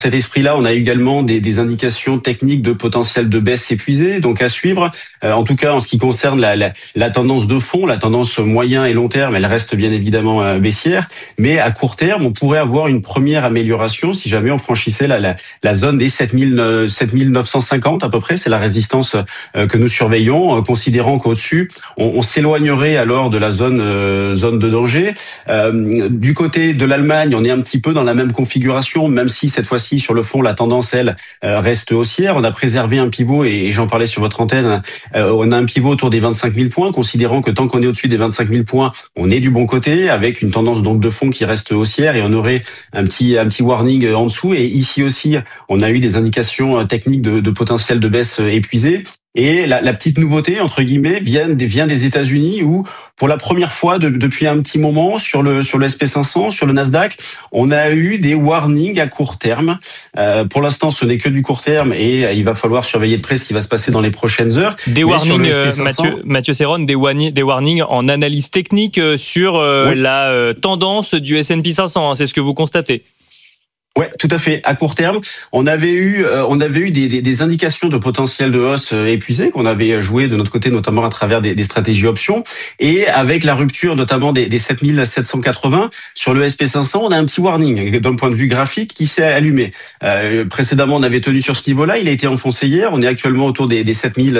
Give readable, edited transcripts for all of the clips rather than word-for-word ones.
Cet esprit-là, on a également des indications techniques de potentiel de baisse épuisé, donc à suivre. En tout cas, en ce qui concerne la tendance de fond, la tendance moyen et long terme, elle reste bien évidemment baissière. Mais à court terme, on pourrait avoir une première amélioration si jamais on franchissait la zone des 7950 à peu près. C'est la résistance que nous surveillons, considérant qu'au-dessus, on s'éloignerait alors de la zone de danger. Du côté de l'Allemagne, on est un petit peu dans la même configuration, même si cette fois-ci, sur le fond, la tendance, elle, reste haussière. On a préservé un pivot, et j'en parlais sur votre antenne, on a un pivot autour des 25 000 points, considérant que tant qu'on est au-dessus des 25 000 points, on est du bon côté, avec une tendance donc de fond qui reste haussière, et on aurait un petit warning en dessous. Et ici aussi, on a eu des indications techniques de potentiel de baisse épuisé. Et la petite nouveauté, entre guillemets, vient des États-Unis, où pour la première fois depuis un petit moment, sur le SP500, sur le Nasdaq, on a eu des warnings à court terme. Pour l'instant, ce n'est que du court terme, et il va falloir surveiller de près ce qui va se passer dans les prochaines heures. Des warnings, Mathieu Serron, des warnings en analyse technique sur oui, la tendance du S&P 500, hein, c'est ce que vous constatez? Ouais, tout à fait. À court terme, on avait eu des indications de potentiel de hausse épuisées qu'on avait joué de notre côté, notamment à travers des stratégies options, et avec la rupture notamment des 7780 sur le SP500, on a un petit warning d'un point de vue graphique qui s'est allumé. Précédemment, on avait tenu sur ce niveau-là, il a été enfoncé hier. On est actuellement autour des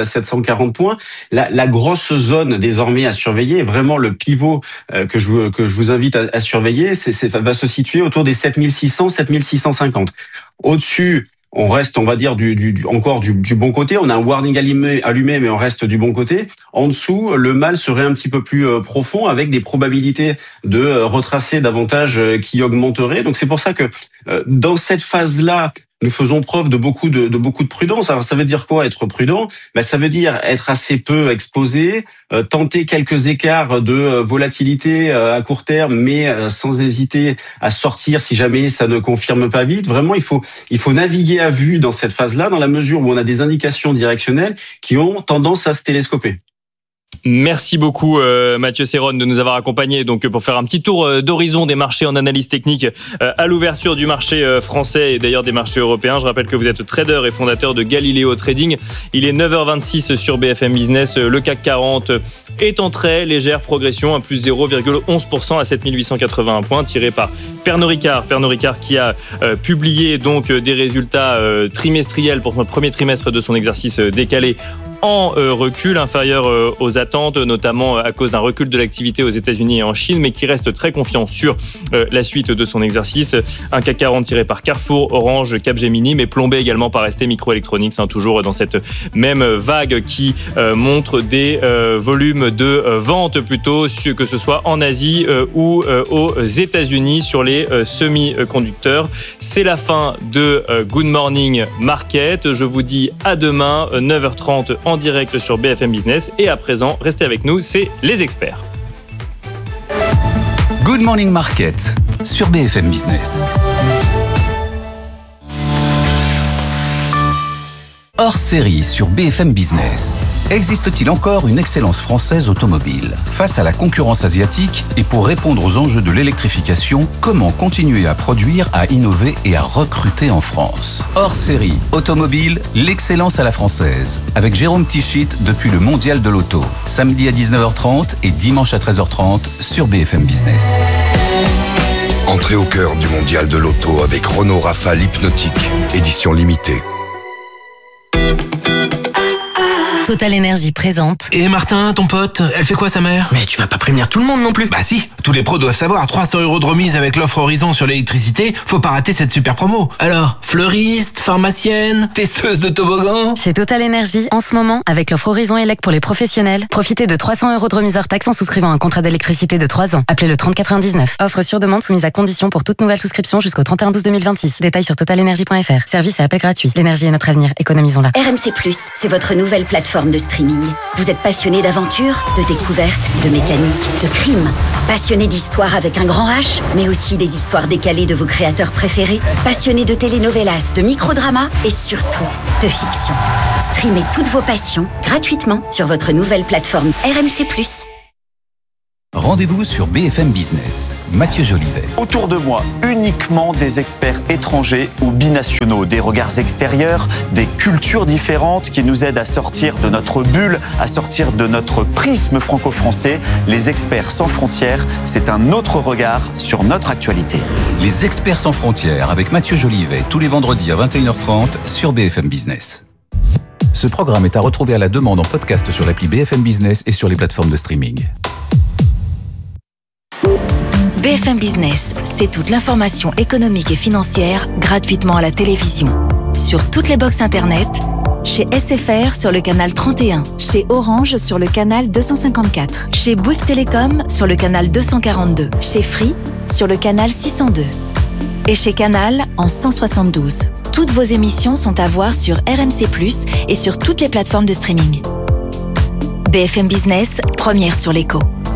7740 points. La grosse zone désormais à surveiller, est vraiment le pivot que je vous invite à surveiller, va se situer autour des 7600, 7650. Au-dessus, on reste, on va dire, encore du bon côté. On a un warning allumé, mais on reste du bon côté. En dessous, le mal serait un petit peu plus profond, avec des probabilités de retracer davantage qui augmenteraient. Donc c'est pour ça que dans cette phase-là, nous faisons preuve de beaucoup de prudence. Alors ça veut dire quoi, être prudent? Ça veut dire être assez peu exposé, tenter quelques écarts de volatilité à court terme, mais sans hésiter à sortir si jamais ça ne confirme pas vite. Vraiment, il faut naviguer à vue dans cette phase-là, dans la mesure où on a des indications directionnelles qui ont tendance à se télescoper. Merci beaucoup Mathieu Serron de nous avoir accompagnés donc pour faire un petit tour d'horizon des marchés en analyse technique à l'ouverture du marché français et d'ailleurs des marchés européens. Je rappelle que vous êtes trader et fondateur de Galileo Trading. Il est 9h26 sur BFM Business. Le CAC 40 est en très légère progression, à plus 0,11% à 7881 points, tiré par Pernod Ricard qui a publié donc des résultats trimestriels pour son premier trimestre de son exercice décalé en recul inférieur aux attentes, notamment à cause d'un recul de l'activité aux États-Unis et en Chine, mais qui reste très confiant sur la suite de son exercice. Un CAC 40 tiré par Carrefour, Orange, Capgemini, mais plombé également par ST Microelectronics, toujours dans cette même vague qui montre des volumes de vente plutôt, que ce soit en Asie ou aux États-Unis sur les semi-conducteurs. C'est la fin de Good Morning Market. Je vous dis à demain, 9h30 en direct sur BFM Business. Et à présent, restez avec nous, c'est les experts. Good Morning Market sur BFM Business. Hors série sur BFM Business. Existe-t-il encore une excellence française automobile? Face à la concurrence asiatique et pour répondre aux enjeux de l'électrification, comment continuer à produire, à innover et à recruter en France? Hors série automobile, l'excellence à la française. Avec Jérôme Tichit depuis le Mondial de l'Auto. Samedi à 19h30 et dimanche à 13h30 sur BFM Business. Entrez au cœur du Mondial de l'Auto avec Renault Rafale Hypnotique, édition limitée. Total Énergie présente. Et Martin, ton pote, elle fait quoi sa mère? Mais tu vas pas prévenir tout le monde non plus. Bah si, tous les pros doivent savoir, 300 € de remise avec l'offre Horizon sur l'électricité, faut pas rater cette super promo. Alors, fleuriste, pharmacienne, testeuse de toboggan. Chez Total Énergie, en ce moment, avec l'offre Horizon Elec pour les professionnels, profitez de 300 € de remise hors taxe en souscrivant un contrat d'électricité de 3 ans. Appelez le 3099. Offre sur demande soumise à condition pour toute nouvelle souscription jusqu'au 31/12/2026. Détails sur totalenergie.fr. Service et appel gratuit. L'énergie est notre avenir. Économisons-la. RMC+, c'est votre nouvelle plateforme de streaming. Vous êtes passionné d'aventure, de découverte, de mécanique, de crime. Passionné d'histoire avec un grand H, mais aussi des histoires décalées de vos créateurs préférés. Passionné de telenovelas, de microdramas et surtout de fiction. Streamez toutes vos passions gratuitement sur votre nouvelle plateforme RMC+. Rendez-vous sur BFM Business. Mathieu Jolivet. Autour de moi, uniquement des experts étrangers ou binationaux, des regards extérieurs, des cultures différentes qui nous aident à sortir de notre bulle, à sortir de notre prisme franco-français. Les experts sans frontières, c'est un autre regard sur notre actualité. Les experts sans frontières avec Mathieu Jolivet, tous les vendredis à 21h30 sur BFM Business. Ce programme est à retrouver à la demande en podcast sur l'appli BFM Business et sur les plateformes de streaming. BFM Business, c'est toute l'information économique et financière gratuitement à la télévision. Sur toutes les box internet, chez SFR sur le canal 31, chez Orange sur le canal 254, chez Bouygues Télécom sur le canal 242, chez Free sur le canal 602 et chez Canal en 172. Toutes vos émissions sont à voir sur RMC+, et sur toutes les plateformes de streaming. BFM Business, première sur l'écho.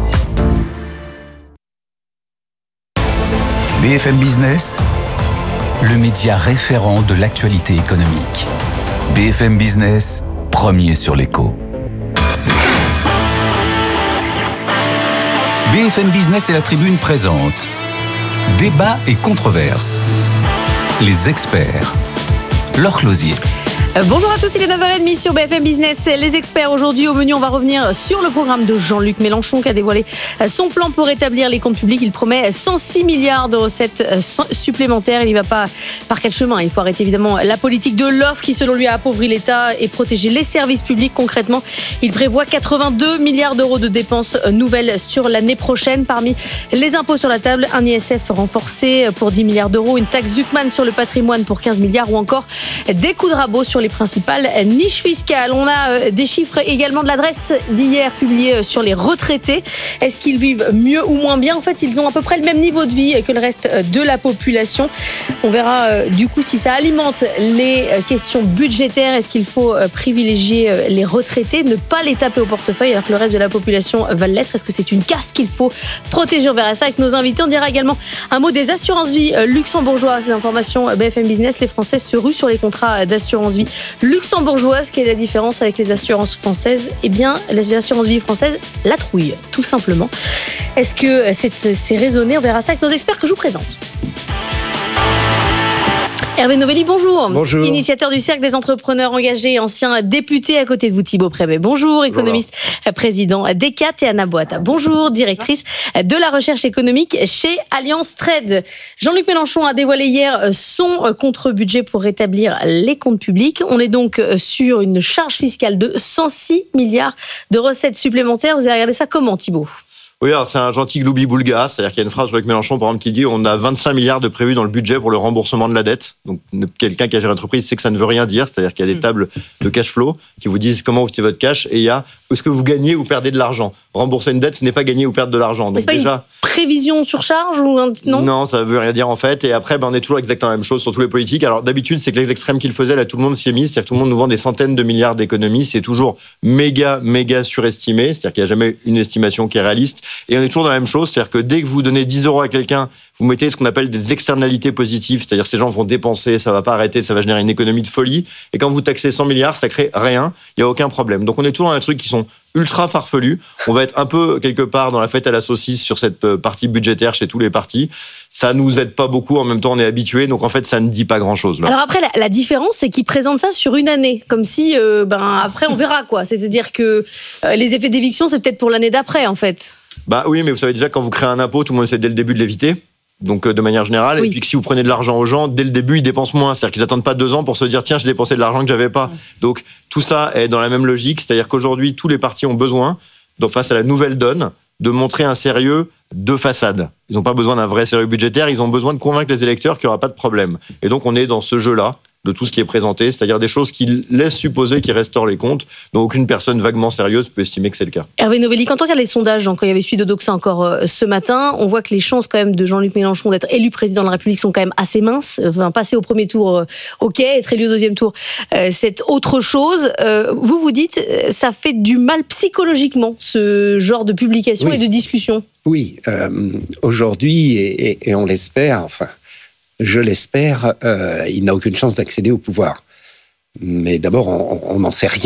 BFM Business, le média référent de l'actualité économique. BFM Business, premier sur l'écho. BFM Business et la Tribune présentent Débat et controverses. Les experts. Laure Closier. Bonjour à tous, il est 9h30 sur BFM Business. Les experts, aujourd'hui au menu, on va revenir sur le programme de Jean-Luc Mélenchon qui a dévoilé son plan pour rétablir les comptes publics. Il promet 106 milliards de recettes supplémentaires. Il n'y va pas par quel chemin? Il faut arrêter évidemment la politique de l'offre qui, selon lui, a appauvri l'État et protégé les services publics. Concrètement, il prévoit 82 milliards d'euros de dépenses nouvelles sur l'année prochaine. Parmi les impôts sur la table, un ISF renforcé pour 10 milliards d'euros, une taxe Zuckman sur le patrimoine pour 15 milliards ou encore des coups de rabot sur les principales niches fiscales. On a des chiffres également de l'adresse d'hier publiés sur les retraités. Est-ce qu'ils vivent mieux ou moins bien? En fait, ils ont à peu près le même niveau de vie que le reste de la population. On verra du coup si ça alimente les questions budgétaires. Est-ce qu'il faut privilégier les retraités, ne pas les taper au portefeuille alors que le reste de la population va l'être? Est-ce que c'est une caste qu'il faut protéger? On verra ça avec nos invités. On dira également un mot des assurances-vie luxembourgeoises. Ces informations BFM Business, les Français se ruent sur les contrats d'assurance-vie luxembourgeoise. Quelle est la différence avec les assurances françaises? Eh bien, les assurances-vie françaises la trouillent, tout simplement. Est-ce que c'est raisonné? On verra ça avec nos experts que je vous présente. Hervé Novelli, bonjour. Bonjour. Initiateur du Cercle des entrepreneurs engagés, ancien député. À côté de vous, Thibaut Prébet. Bonjour. Économiste, président d'ECAT. Et Anna Boata. Bonjour. Directrice de la recherche économique chez Allianz Trade. Jean-Luc Mélenchon a dévoilé hier son contre-budget pour rétablir les comptes publics. On est donc sur une charge fiscale de 106 milliards de recettes supplémentaires. Vous avez regardé ça comment, Thibaut? Oui, alors c'est un gentil gloubi-boulga, c'est-à-dire qu'il y a une phrase avec Mélenchon, par exemple, qui dit on a 25 milliards de prévus dans le budget pour le remboursement de la dette. Donc, quelqu'un qui a géré l'entreprise sait que ça ne veut rien dire, c'est-à-dire qu'il y a des tables de cash flow qui vous disent comment vous utilisez votre cash, et il y a est-ce que vous gagnez ou perdez de l'argent. Rembourser une dette, ce n'est pas gagner ou perdre de l'argent. Donc, c'est pas déjà une prévision sur charge ou non? Non, ça veut rien dire en fait. Et après, on est toujours exactement la même chose sur tous les politiques. Alors d'habitude, c'est que les extrêmes qu'il faisait, là, tout le monde s'y est mis. C'est-à-dire que tout le monde nous vend des centaines de milliards d'économies. C'est toujours méga surestimé. C'est-à-dire qu'il n'y a jamais une estimation qui est réaliste. Et on est toujours dans la même chose. C'est-à-dire que dès que vous donnez 10 euros à quelqu'un, vous mettez ce qu'on appelle des externalités positives. C'est-à-dire que ces gens vont dépenser, ça va pas arrêter, ça va générer une économie de folie. Et quand vous taxez 100 milliards, ça crée rien. Il n'y a aucun problème. Donc on est toujours dans des trucs qui sont ultra farfelu. On va être un peu quelque part dans la fête à la saucisse sur cette partie budgétaire chez tous les partis. Ça nous aide pas beaucoup. En même temps, on est habitué. Donc en fait, ça ne dit pas grand-chose. Là. Alors après, la différence, c'est qu'ils présentent ça sur une année, comme si après on verra quoi. C'est-à-dire que les effets d'éviction, c'est peut-être pour l'année d'après, en fait. Bah oui, mais vous savez déjà quand vous créez un impôt, tout le monde essaie dès le début de l'éviter. Donc de manière générale, oui. Et puis que si vous prenez de l'argent aux gens, dès le début, ils dépensent moins. C'est-à-dire qu'ils n'attendent pas 2 ans pour se dire tiens, j'ai dépensé de l'argent que j'avais pas. Donc tout ça est dans la même logique, c'est-à-dire qu'aujourd'hui, tous les partis ont besoin, face à la nouvelle donne, de montrer un sérieux de façade. Ils n'ont pas besoin d'un vrai sérieux budgétaire, ils ont besoin de convaincre les électeurs qu'il n'y aura pas de problème. Et donc on est dans ce jeu-là de tout ce qui est présenté, c'est-à-dire des choses qui laissent supposer qu'ils restaurent les comptes, dont aucune personne vaguement sérieuse peut estimer que c'est le cas. Hervé Novelli, quand on regarde les sondages, quand il y avait celui de Doxa encore ce matin, on voit que les chances quand même de Jean-Luc Mélenchon d'être élu président de la République sont quand même assez minces. Enfin, passer au premier tour, ok, être élu au deuxième tour, c'est autre chose. Vous dites, ça fait du mal psychologiquement, ce genre de publication et de discussion. Oui, aujourd'hui, et on l'espère, enfin... Je l'espère, il n'a aucune chance d'accéder au pouvoir. Mais d'abord, on n'en sait rien.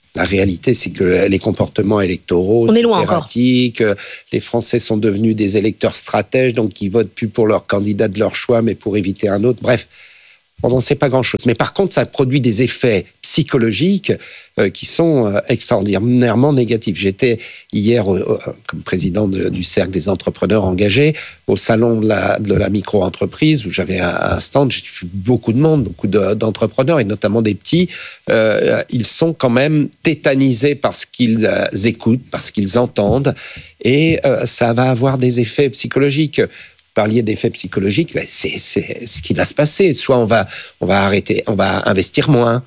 La réalité, c'est que les comportements électoraux sont erratiques. Les Français sont devenus des électeurs stratèges, donc ils votent plus pour leur candidat de leur choix, mais pour éviter un autre. Bref, on n'en sait pas grand-chose. Mais par contre, ça produit des effets psychologiques qui sont extraordinairement négatifs. J'étais hier, comme président du Cercle des entrepreneurs engagés, au salon de la micro-entreprise, où j'avais un stand. J'ai vu beaucoup de monde, beaucoup d'entrepreneurs, et notamment des petits. Ils sont quand même tétanisés par ce qu'ils écoutent, par ce qu'ils entendent, et ça va avoir des effets psychologiques. Parliez d'effets psychologiques, c'est ce qui va se passer. Soit on va arrêter, on va investir moins,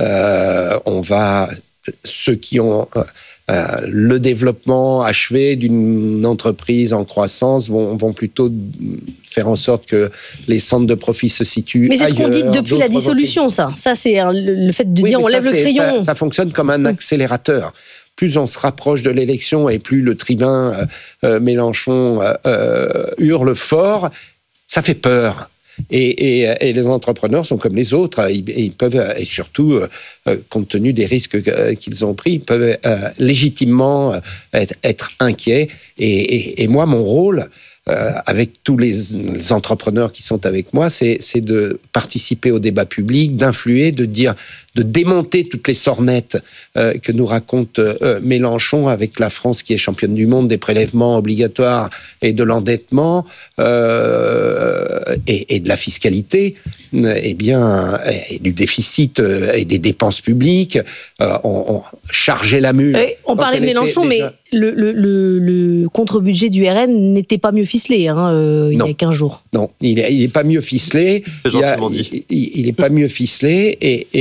ceux qui ont le développement achevé d'une entreprise en croissance vont plutôt faire en sorte que les centres de profit se situent ailleurs. Mais c'est ce qu'on dit depuis la dissolution, ça. Ça, c'est le fait de dire on lève le crayon. Ça fonctionne comme un accélérateur. Plus on se rapproche de l'élection et plus le tribun Mélenchon hurle fort, ça fait peur. Et les entrepreneurs sont comme les autres. Ils peuvent, et surtout, compte tenu des risques qu'ils ont pris, ils peuvent légitimement être inquiets. Et moi, mon rôle, avec tous les entrepreneurs qui sont avec moi, c'est de participer au débat public, d'influer, de démonter toutes les sornettes que nous raconte Mélenchon avec la France qui est championne du monde des prélèvements obligatoires et de l'endettement et de la fiscalité, et du déficit et des dépenses publiques. On chargeait la mule. On parlait de Mélenchon, mais le contre-budget du RN n'était pas mieux ficelé il y a 15 jours. Non, il n'est pas mieux ficelé. C'est gentiment dit. Il n'est pas mieux ficelé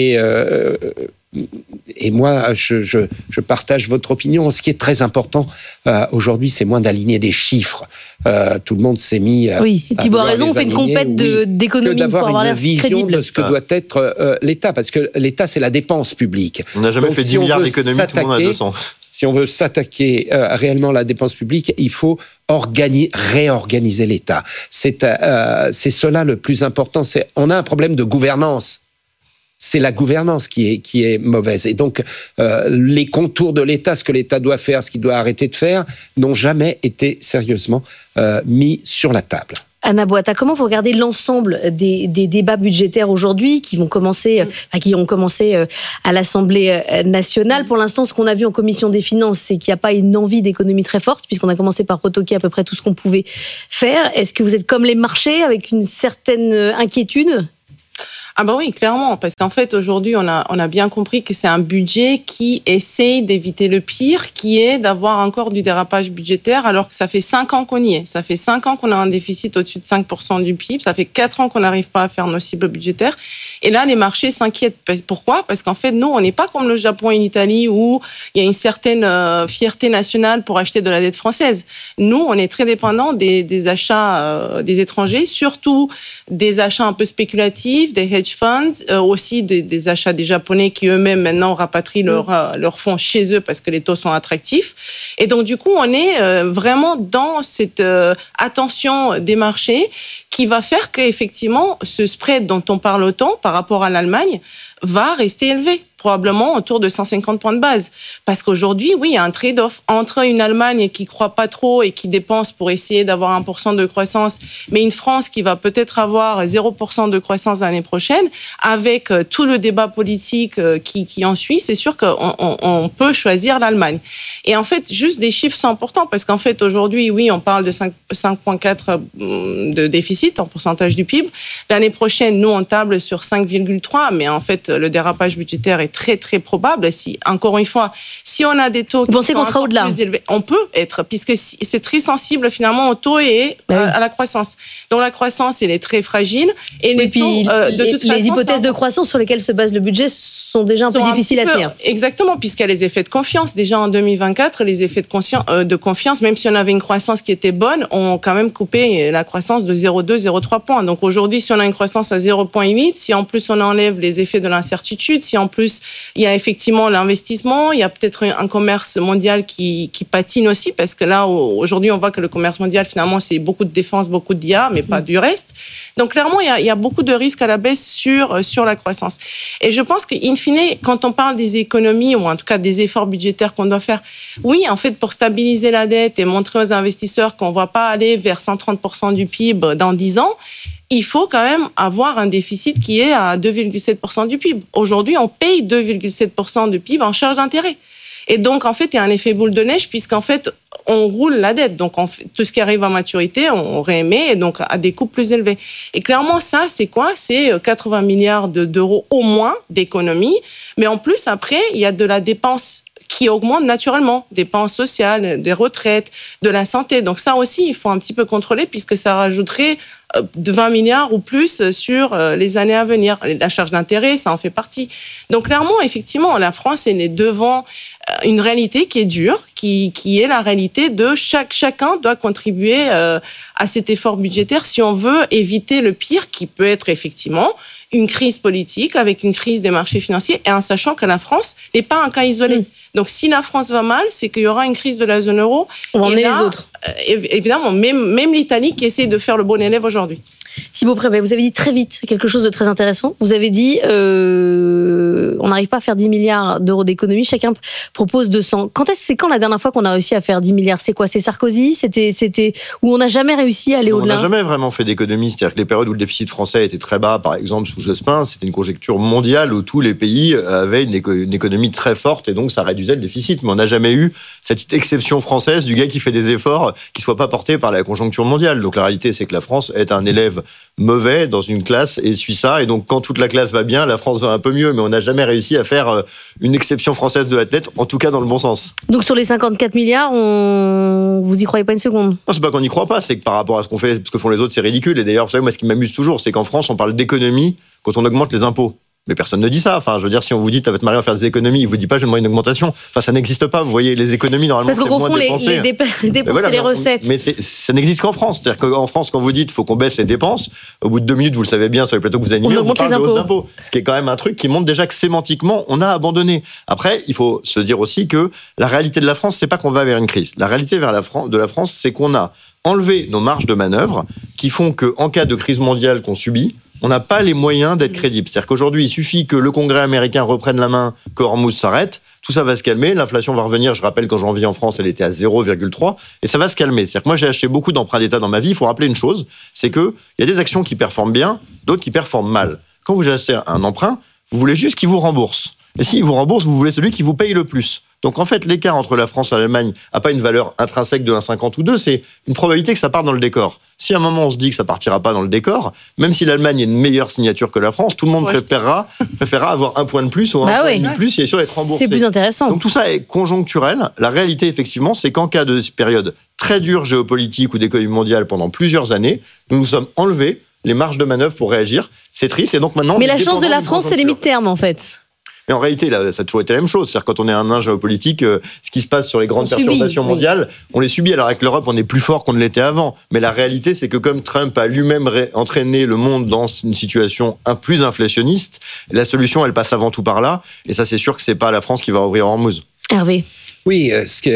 et moi, je partage votre opinion. Ce qui est très important aujourd'hui, c'est moins d'aligner des chiffres. Tout le monde s'est mis oui, Thibault a raison, on fait une compète d'économie pour avoir l'air crédible. D'avoir une vision de ce que doit être l'État, parce que l'État, c'est la dépense publique. On n'a jamais fait 10 milliards d'économies, tout le monde a 200. Si on veut s'attaquer réellement à la dépense publique, il faut réorganiser l'État. C'est cela le plus important. On a un problème de gouvernance. C'est la gouvernance qui est mauvaise. Et donc, les contours de l'État, ce que l'État doit faire, ce qu'il doit arrêter de faire, n'ont jamais été sérieusement mis sur la table. Anna Boata, comment vous regardez l'ensemble des débats budgétaires aujourd'hui qui ont commencé à l'Assemblée nationale? Pour l'instant, ce qu'on a vu en commission des finances, c'est qu'il n'y a pas une envie d'économie très forte, puisqu'on a commencé par retoquer à peu près tout ce qu'on pouvait faire. Est-ce que vous êtes comme les marchés, avec une certaine inquiétude? Ah ben oui, clairement, parce qu'en fait, aujourd'hui, on a bien compris que c'est un budget qui essaye d'éviter le pire, qui est d'avoir encore du dérapage budgétaire, alors que ça fait 5 ans qu'on y est. Ça fait 5 ans qu'on a un déficit au-dessus de 5% du PIB. Ça fait 4 ans qu'on n'arrive pas à faire nos cibles budgétaires. Et là, les marchés s'inquiètent. Pourquoi? Parce qu'en fait, nous, on n'est pas comme le Japon et l'Italie où il y a une certaine fierté nationale pour acheter de la dette française. Nous, on est très dépendants des achats des étrangers, surtout des achats un peu spéculatifs, des hedge funds, aussi des achats des Japonais qui eux-mêmes maintenant rapatrient leurs fonds chez eux parce que les taux sont attractifs. Et donc, du coup, on est vraiment dans cette attention des marchés qui va faire qu'effectivement, ce spread dont on parle autant par rapport à l'Allemagne va rester élevé, probablement autour de 150 points de base. Parce qu'aujourd'hui, oui, il y a un trade-off entre une Allemagne qui ne croit pas trop et qui dépense pour essayer d'avoir 1% de croissance, mais une France qui va peut-être avoir 0% de croissance l'année prochaine, avec tout le débat politique qui en suit, c'est sûr qu'on peut choisir l'Allemagne. Et en fait, juste des chiffres sont importants, parce qu'en fait, aujourd'hui, oui, on parle de 5,4 de déficit en pourcentage du PIB. L'année prochaine, nous, on table sur 5,3, mais en fait, le dérapage budgétaire est très, très probable. Encore une fois, si on a des taux qui sont encore plus élevés, on peut être, puisque c'est très sensible finalement au taux et à la croissance. Donc la croissance, elle est très fragile. Et les taux, de toute façon, les hypothèses de croissance sur lesquelles se base le budget sont déjà un peu difficiles à tenir. Exactement, puisqu'il y a les effets de confiance. Déjà en 2024, les effets de confiance, même si on avait une croissance qui était bonne, ont quand même coupé la croissance de 0,2 0,2, 0,3 points. Donc aujourd'hui, si on a une croissance à 0,8, si en plus on enlève les effets de l'incertitude, si en plus il y a effectivement l'investissement, il y a peut-être un commerce mondial qui patine aussi, parce que là, aujourd'hui, on voit que le commerce mondial, finalement, c'est beaucoup de défense, beaucoup d'IA, mais pas du reste. Donc clairement, il y a beaucoup de risques à la baisse sur la croissance. Et je pense qu'in fine, quand on parle des économies, ou en tout cas des efforts budgétaires qu'on doit faire, oui, en fait, pour stabiliser la dette et montrer aux investisseurs qu'on ne va pas aller vers 130% du PIB dans 10 ans, il faut quand même avoir un déficit qui est à 2,7% du PIB. Aujourd'hui, on paye 2,7% du PIB en charge d'intérêt. Et donc, en fait, il y a un effet boule de neige puisqu'en fait, on roule la dette. Donc, tout ce qui arrive à maturité, on réémet et donc à des coûts plus élevés. Et clairement, ça, c'est quoi ? C'est 80 milliards d'euros au moins d'économies. Mais en plus, après, il y a de la dépense qui augmente naturellement, dépenses sociales, des retraites, de la santé. Donc ça aussi, il faut un petit peu contrôler puisque ça rajouterait de 20 milliards ou plus sur les années à venir. La charge d'intérêt, ça en fait partie. Donc clairement, effectivement, la France est devant une réalité qui est dure, qui est la réalité de chacun doit contribuer à cet effort budgétaire si on veut éviter le pire qui peut être effectivement une crise politique avec une crise des marchés financiers et en sachant que la France n'est pas un cas isolé. Donc si la France va mal, c'est qu'il y aura une crise de la zone euro. On va emmener les autres. Évidemment, même l'Italie qui essaie de faire le bon élève aujourd'hui. Thibaut Prévet, vous avez dit très vite quelque chose de très intéressant. Vous avez dit on n'arrive pas à faire 10 milliards d'euros d'économie, chacun propose 200. C'est quand la dernière fois qu'on a réussi à faire 10 milliards ? C'est quoi ? C'est Sarkozy ? C'était où on n'a jamais réussi à aller au-delà ? On n'a jamais vraiment fait d'économie. C'est-à-dire que les périodes où le déficit français était très bas, par exemple sous Jospin, c'était une conjoncture mondiale où tous les pays avaient une économie très forte et donc ça réduisait le déficit. Mais on n'a jamais eu cette petite exception française du gars qui fait des efforts qui ne soient pas portés par la conjoncture mondiale. Donc la réalité, c'est que la France est un élève mauvais dans une classe et suit ça. Et donc, quand toute la classe va bien, la France va un peu mieux. Mais on n'a jamais réussi à faire une exception française de la tête, en tout cas dans le bon sens. Donc, sur les 54 milliards, vous y croyez pas une seconde ? Non, c'est pas qu'on n'y croit pas, c'est que par rapport à ce qu'on fait, ce que font les autres, c'est ridicule. Et d'ailleurs, vous savez, moi, ce qui m'amuse toujours, c'est qu'en France, on parle d'économie quand on augmente les impôts. Mais personne ne dit ça. Enfin, je veux dire, si on vous dit, tu vas te marier à faire des économies, il vous dit pas, j'aimerais une augmentation. Enfin, ça n'existe pas. Vous voyez, les économies, normalement, c'est parce qu'on confond les dépenses et les recettes. Mais ça n'existe qu'en France. C'est-à-dire qu'en France, quand vous dites, faut qu'on baisse les dépenses, au bout de 2 minutes, vous le savez bien, sur les plateaux que vous animez, on vous parle de hausse d'impôts. Ce qui est quand même un truc qui montre déjà que sémantiquement, on a abandonné. Après, il faut se dire aussi que la réalité de la France, c'est pas qu'on va vers une crise. La réalité de la France, c'est qu'on a enlevé nos marges de manœuvre qui font qu'en cas de crise mondiale qu'on subit, on n'a pas les moyens d'être crédible. C'est-à-dire qu'aujourd'hui, il suffit que le Congrès américain reprenne la main, que Hormuz s'arrête, tout ça va se calmer, l'inflation va revenir. Je rappelle qu'en janvier en France, elle était à 0,3, et ça va se calmer. C'est-à-dire que moi, j'ai acheté beaucoup d'emprunts d'État dans ma vie. Il faut rappeler une chose, c'est qu'il y a des actions qui performent bien, d'autres qui performent mal. Quand vous achetez un emprunt, vous voulez juste qu'il vous rembourse. Et s'il vous rembourse, vous voulez celui qui vous paye le plus. Donc en fait, l'écart entre la France et l'Allemagne n'a pas une valeur intrinsèque de 1,50 ou 2, c'est une probabilité que ça parte dans le décor. Si à un moment on se dit que ça partira pas dans le décor, même si l'Allemagne est une meilleure signature que la France, tout le monde préférera avoir un point de plus ou un point de plus, il est sûr d'être remboursé. C'est plus intéressant. Donc tout ça est conjoncturel. La réalité, effectivement, c'est qu'en cas de période très dure géopolitique ou d'économie mondiale pendant plusieurs années, nous nous sommes enlevés les marges de manœuvre pour réagir. C'est triste et donc maintenant... Mais la chance de la France, c'est les mid-term en fait. Mais en réalité, là, ça a toujours été la même chose. C'est-à-dire, quand on est un nain géopolitique, ce qui se passe sur les grandes perturbations mondiales, on les subit. Alors, avec l'Europe, on est plus fort qu'on ne l'était avant. Mais la réalité, c'est que comme Trump a lui-même entraîné le monde dans une situation plus inflationniste, la solution, elle passe avant tout par là. Et ça, c'est sûr que c'est pas la France qui va ouvrir Hormuz. Hervé. Oui,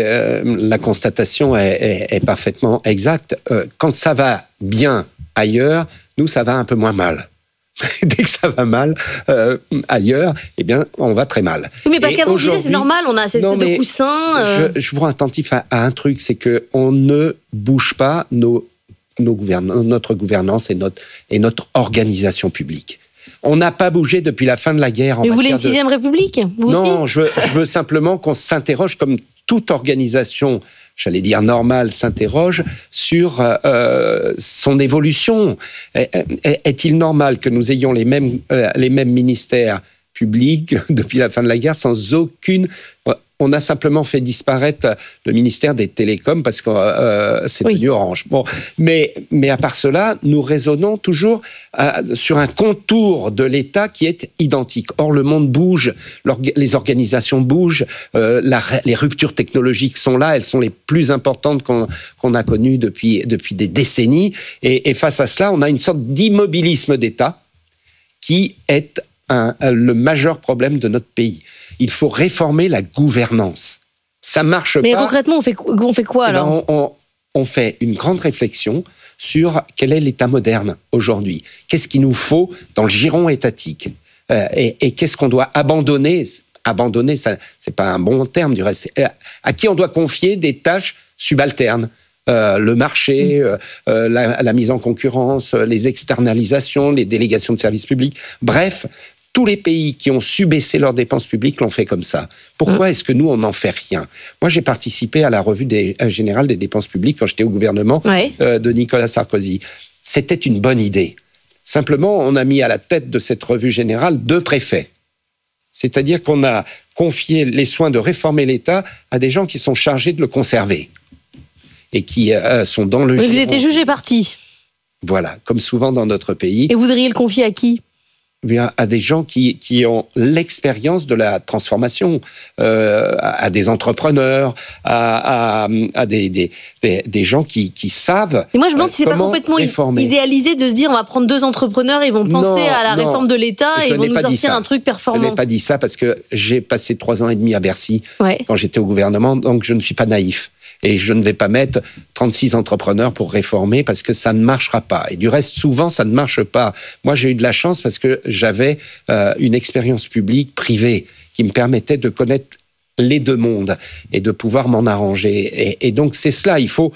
la constatation est parfaitement exacte. Quand ça va bien ailleurs, nous, ça va un peu moins mal. Dès que ça va mal ailleurs, eh bien, on va très mal. Oui, mais parce qu'avant, je disais, c'est normal, on a cette espèce de coussin. Je vous rends attentif à un truc, c'est qu'on ne bouge pas notre gouvernance et notre organisation publique. On n'a pas bougé depuis la fin de la guerre. Mais vous voulez une 6e République, vous aussi ? Non, je veux simplement qu'on s'interroge, comme toute organisation, j'allais dire normale, s'interroge sur son évolution. Est-il normal que nous ayons les mêmes ministères publics depuis la fin de la guerre sans aucune On a simplement fait disparaître le ministère des Télécoms parce que c'est devenu Orange. Bon, mais à part cela, nous raisonnons toujours sur un contour de l'État qui est identique. Or, le monde bouge, les organisations bougent, les ruptures technologiques sont là, elles sont les plus importantes qu'on a connues depuis des décennies. Et face à cela, on a une sorte d'immobilisme d'État qui est le majeur problème de notre pays. Il faut réformer la gouvernance. Ça marche pas. Mais concrètement, on fait quoi alors ? On fait une grande réflexion sur quel est l'État moderne aujourd'hui. Qu'est-ce qu'il nous faut dans le giron étatique et qu'est-ce qu'on doit abandonner ? Abandonner, ça, c'est pas un bon terme du reste. À qui on doit confier des tâches subalternes ? Le marché, la mise en concurrence, les externalisations, les délégations de services publics. Bref, tous les pays qui ont su baisser leurs dépenses publiques l'ont fait comme ça. Pourquoi est-ce que nous, on n'en fait rien ? Moi, j'ai participé à la revue générale des dépenses publiques quand j'étais au gouvernement de Nicolas Sarkozy. C'était une bonne idée. Simplement, on a mis à la tête de cette revue générale 2 préfets. C'est-à-dire qu'on a confié les soins de réformer l'État à des gens qui sont chargés de le conserver et qui sont dans le giron. Vous étiez jugé parti. Voilà, comme souvent dans notre pays. Et vous voudriez le confier à qui ? À des gens qui ont l'expérience de la transformation, à des entrepreneurs, à des gens qui savent. Et moi, je me demande si c'est pas complètement idéalisé de se dire on va prendre 2 entrepreneurs, ils vont penser à la réforme de l'État et ils vont nous sortir un truc performant. Je n'ai pas dit ça parce que j'ai passé 3 ans et demi à Bercy quand j'étais au gouvernement, donc je ne suis pas naïf. Et je ne vais pas mettre 36 entrepreneurs pour réformer parce que ça ne marchera pas. Et du reste, souvent, ça ne marche pas. Moi, j'ai eu de la chance parce que j'avais une expérience publique privée qui me permettait de connaître les 2 mondes et de pouvoir m'en arranger. Et donc, c'est cela. Il faut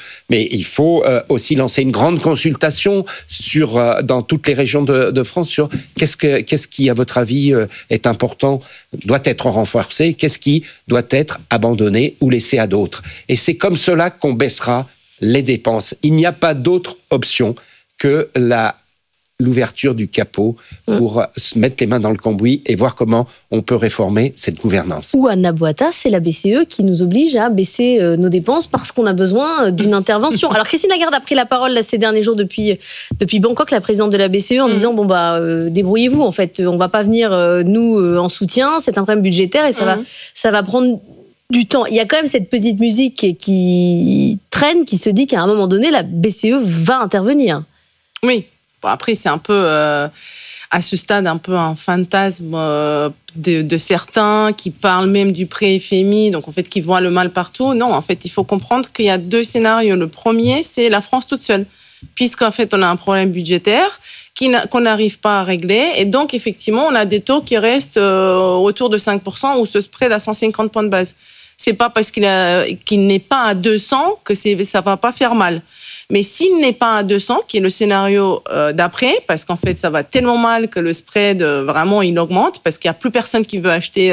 aussi lancer une grande consultation dans toutes les régions de France sur qu'est-ce qui, à votre avis, est important, doit être renforcé, qu'est-ce qui doit être abandonné ou laissé à d'autres. Et c'est comme cela qu'on baissera les dépenses. Il n'y a pas d'autre option que l'ouverture du capot pour se mettre les mains dans le cambouis et voir comment on peut réformer cette gouvernance. Ou Anna Boata, c'est la BCE qui nous oblige à baisser nos dépenses parce qu'on a besoin d'une intervention. Alors Christine Lagarde a pris la parole là, ces derniers jours depuis Bangkok, la présidente de la BCE, en disant débrouillez-vous, en fait, on va pas venir nous en soutien, c'est un problème budgétaire et ça va prendre du temps. Il y a quand même cette petite musique qui traîne, qui se dit qu'à un moment donné, la BCE va intervenir. Oui. Après, c'est un peu, à ce stade, un peu un fantasme de certains qui parlent même du pré-FMI, donc en fait, qui voient le mal partout. Non, en fait, il faut comprendre qu'il y a 2 scénarios. Le premier, c'est la France toute seule, puisqu'en fait, on a un problème budgétaire qu'on n'arrive pas à régler. Et donc, effectivement, on a des taux qui restent autour de 5% ou se spread à 150 points de base. C'est pas parce qu'il n'est pas à 200 que ça va pas faire mal. Mais s'il n'est pas à 200, qui est le scénario d'après, parce qu'en fait, ça va tellement mal que le spread, vraiment, il augmente, parce qu'il n'y a plus personne qui veut acheter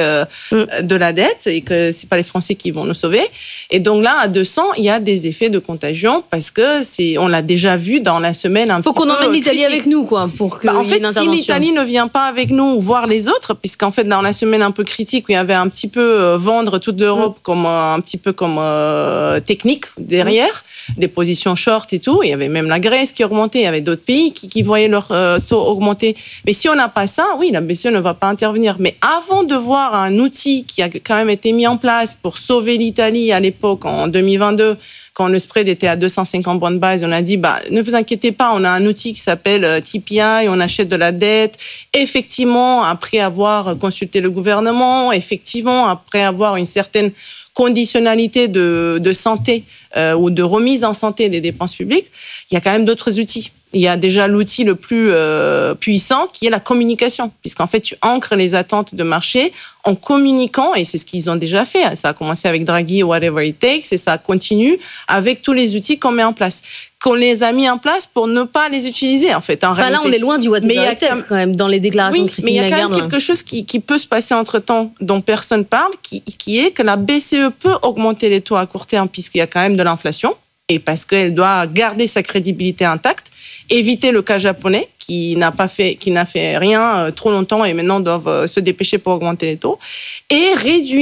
de la dette et que ce n'est pas les Français qui vont nous sauver. Et donc là, à 200, il y a des effets de contagion, parce que on l'a déjà vu dans la semaine un petit peu. Il faut qu'on emmène l'Italie avec nous, quoi, pour qu'il y ait une intervention. Si l'Italie ne vient pas avec nous, voir les autres, puisqu'en fait, dans la semaine un peu critique, où il y avait un petit peu vendre toute l'Europe comme un petit peu comme technique derrière, des positions short et tout. Il y avait même la Grèce qui augmentait. Il y avait d'autres pays qui voyaient leur taux augmenter. Mais si on n'a pas ça, oui, la BCE ne va pas intervenir. Mais avant de voir un outil qui a quand même été mis en place pour sauver l'Italie à l'époque, en 2022, quand le spread était à 250 points de base, on a dit, ne vous inquiétez pas, on a un outil qui s'appelle TPI, on achète de la dette. Effectivement, après avoir consulté le gouvernement, effectivement, après avoir une certaine conditionnalité de santé ou de remise en santé des dépenses publiques, il y a quand même d'autres outils. Il y a déjà l'outil le plus puissant qui est la communication, puisqu'en fait, tu ancres les attentes de marché en communiquant, et c'est ce qu'ils ont déjà fait. Ça a commencé avec Draghi, whatever it takes, et ça continue avec tous les outils qu'on met en place. Qu'on les a mis en place pour ne pas les utiliser, en fait. Là, on est loin du whatever it takes, quand même, dans les déclarations de Christine Lagarde. Mais il y a quand même quelque chose qui peut se passer entre-temps, dont personne parle, qui est que la BCE peut augmenter les taux à court terme, puisqu'il y a quand même de l'inflation, et parce qu'elle doit garder sa crédibilité intacte, éviter le cas japonais, qui n'a fait rien trop longtemps et maintenant doivent se dépêcher pour augmenter les taux, et réduire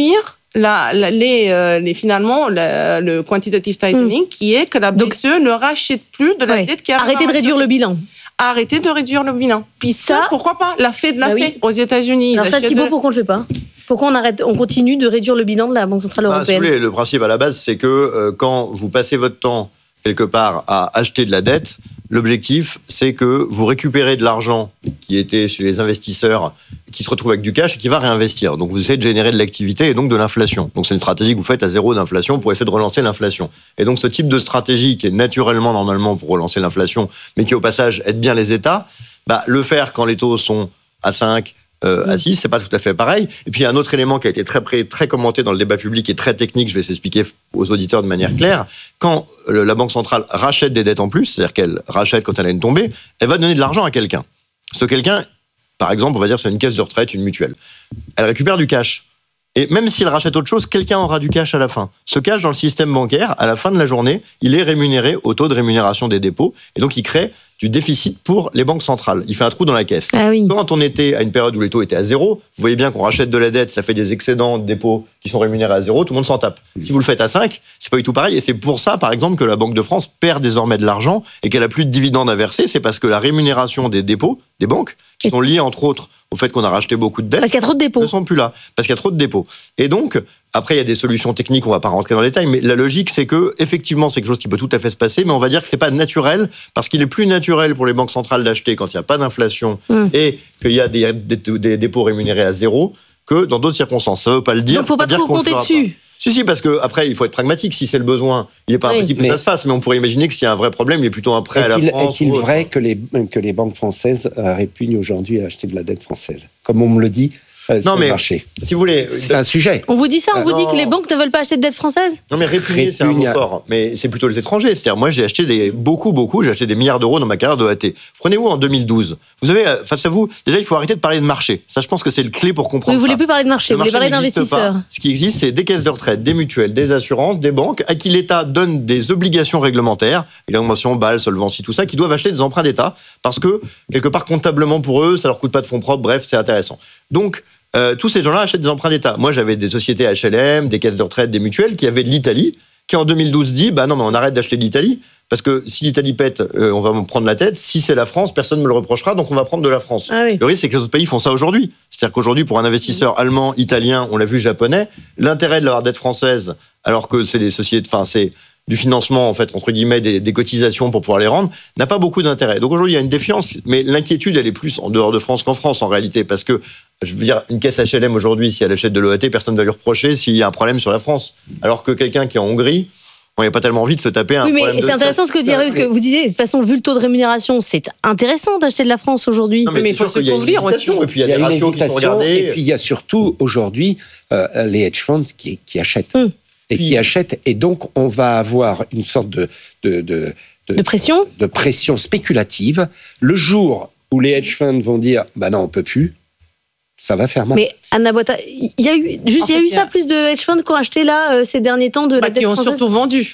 finalement le quantitative tightening qui est que la BCE ne rachète plus de la dette qui a arrêtez de réduire le bilan. Arrêtez de réduire le bilan. Puis ça, pourquoi pas? La Fed l'a fait aux États-Unis. Alors ça, Thibaut, pourquoi on ne le fait pas? Pourquoi on continue de réduire le bilan de la Banque Centrale Européenne? Le principe à la base, c'est que quand vous passez votre temps quelque part à acheter de la dette, l'objectif, c'est que vous récupérez de l'argent qui était chez les investisseurs, qui se retrouve avec du cash et qui va réinvestir. Donc, vous essayez de générer de l'activité et donc de l'inflation. Donc, c'est une stratégie que vous faites à zéro d'inflation pour essayer de relancer l'inflation. Et donc, ce type de stratégie qui est naturellement, normalement, pour relancer l'inflation, mais qui, au passage, aide bien les États, le faire quand les taux sont à 5, à 6, c'est pas tout à fait pareil. Et puis, il y a un autre élément qui a été très commenté dans le débat public et très technique, je vais s'expliquer aux auditeurs de manière claire. Quand la Banque centrale rachète des dettes en plus, c'est-à-dire qu'elle rachète quand elle a une tombée, elle va donner de l'argent à quelqu'un. Ce quelqu'un, par exemple, on va dire c'est une caisse de retraite, une mutuelle. Elle récupère du cash. Et même s'il rachète autre chose, quelqu'un aura du cash à la fin. Ce cash dans le système bancaire, à la fin de la journée, il est rémunéré au taux de rémunération des dépôts. Et donc, il crée du déficit pour les banques centrales. Il fait un trou dans la caisse. Quand on était à une période où les taux étaient à zéro, vous voyez bien qu'on rachète de la dette, ça fait des excédents de dépôts qui sont rémunérés à zéro, tout le monde s'en tape. Si vous le faites à 5, c'est pas du tout pareil. Et c'est pour ça, par exemple, que la Banque de France perd désormais de l'argent et qu'elle a plus de dividendes à verser. C'est parce que la rémunération des dépôts, des banques, qui sont liées, entre autres, au fait qu'on a racheté beaucoup de dettes, parce qu'il y a trop de dépôts, ne sont plus là, parce qu'il y a trop de dépôts. Et donc, après, il y a des solutions techniques, on va pas rentrer dans les détails, mais la logique, c'est que, effectivement, c'est quelque chose qui peut tout à fait se passer, mais on va dire que c'est pas naturel, parce qu'il est plus naturel pour les banques centrales d'acheter quand il n'y a pas d'inflation et qu'il y a des dépôts rémunérés à zéro que dans d'autres circonstances. Ça veut pas le dire. Donc, faut pas trop compter dessus. Si, parce que après, il faut être pragmatique. Si c'est le besoin, il n'est pas impossible que ça se fasse, mais on pourrait imaginer que s'il y a un vrai problème, il est plutôt un prêt à la France. Est-il vrai que les banques françaises répugnent aujourd'hui à acheter de la dette française, comme on me le dit? Non, mais marché. Si vous voulez, c'est un sujet. On vous dit ça, on vous dit que les banques ne veulent pas acheter de dette française? Non, mais répugner, c'est un mot fort. Mais c'est plutôt les étrangers. C'est-à-dire, moi, j'ai acheté beaucoup, j'ai acheté des milliards d'euros dans ma carrière d'OAT. Prenez-vous en 2012. Vous avez, face à vous, déjà, il faut arrêter de parler de marché. Ça, je pense que c'est le clé pour comprendre. Vous ne voulez plus parler de marché, vous voulez parler d'investisseurs. Ce qui existe, c'est des caisses de retraite, des mutuelles, des assurances, des banques, à qui l'État donne des obligations réglementaires, les conventions, BAL, Solvency, tout ça, qui doivent acheter des emprunts d'État, parce que, quelque part, comptablement pour eux, ça leur coûte pas de fonds propres, bref, c'est intéressant. Donc, tous ces gens-là achètent des emprunts d'État. Moi, j'avais des sociétés HLM, des caisses de retraite, des mutuelles qui avaient de l'Italie, qui en 2012 dit non, mais on arrête d'acheter de l'Italie, parce que si l'Italie pète, on va me prendre la tête. Si c'est la France, personne ne me le reprochera, donc on va prendre de la France. Le risque, c'est que les autres pays font ça aujourd'hui. C'est-à-dire qu'aujourd'hui, pour un investisseur allemand, italien, on l'a vu, japonais, l'intérêt de leur dette française, alors que c'est des sociétés, c'est du financement, en fait, entre guillemets, des cotisations pour pouvoir les rendre, n'a pas beaucoup d'intérêt. Donc aujourd'hui, il y a une défiance, mais l'inquiétude, elle est plus en dehors de France qu'en France, en réalité, parce que, je veux dire, une caisse HLM aujourd'hui, si elle achète de l'OAT, personne ne va lui reprocher s'il y a un problème sur la France. Alors que quelqu'un qui est en Hongrie, on n'a pas tellement envie de se taper un problème de... Oui, mais c'est intéressant ce que vous disiez, parce que vous disiez, de toute façon, vu le taux de rémunération, c'est intéressant d'acheter de la France aujourd'hui. Non, mais il faut se couvrir aussi. Et puis il y a des ratios qui sont regardés. Et puis il y a surtout, aujourd'hui, les hedge funds qui achètent. Et qui achètent. Et donc, on va avoir une sorte de pression, de pression spéculative. Le jour où les hedge funds vont dire non, on peut plus, ça va faire mal. Mais Anna Botta, il y a eu ça, plus de hedge funds qui ont acheté là ces derniers temps de la dette française. Qui ont surtout vendu.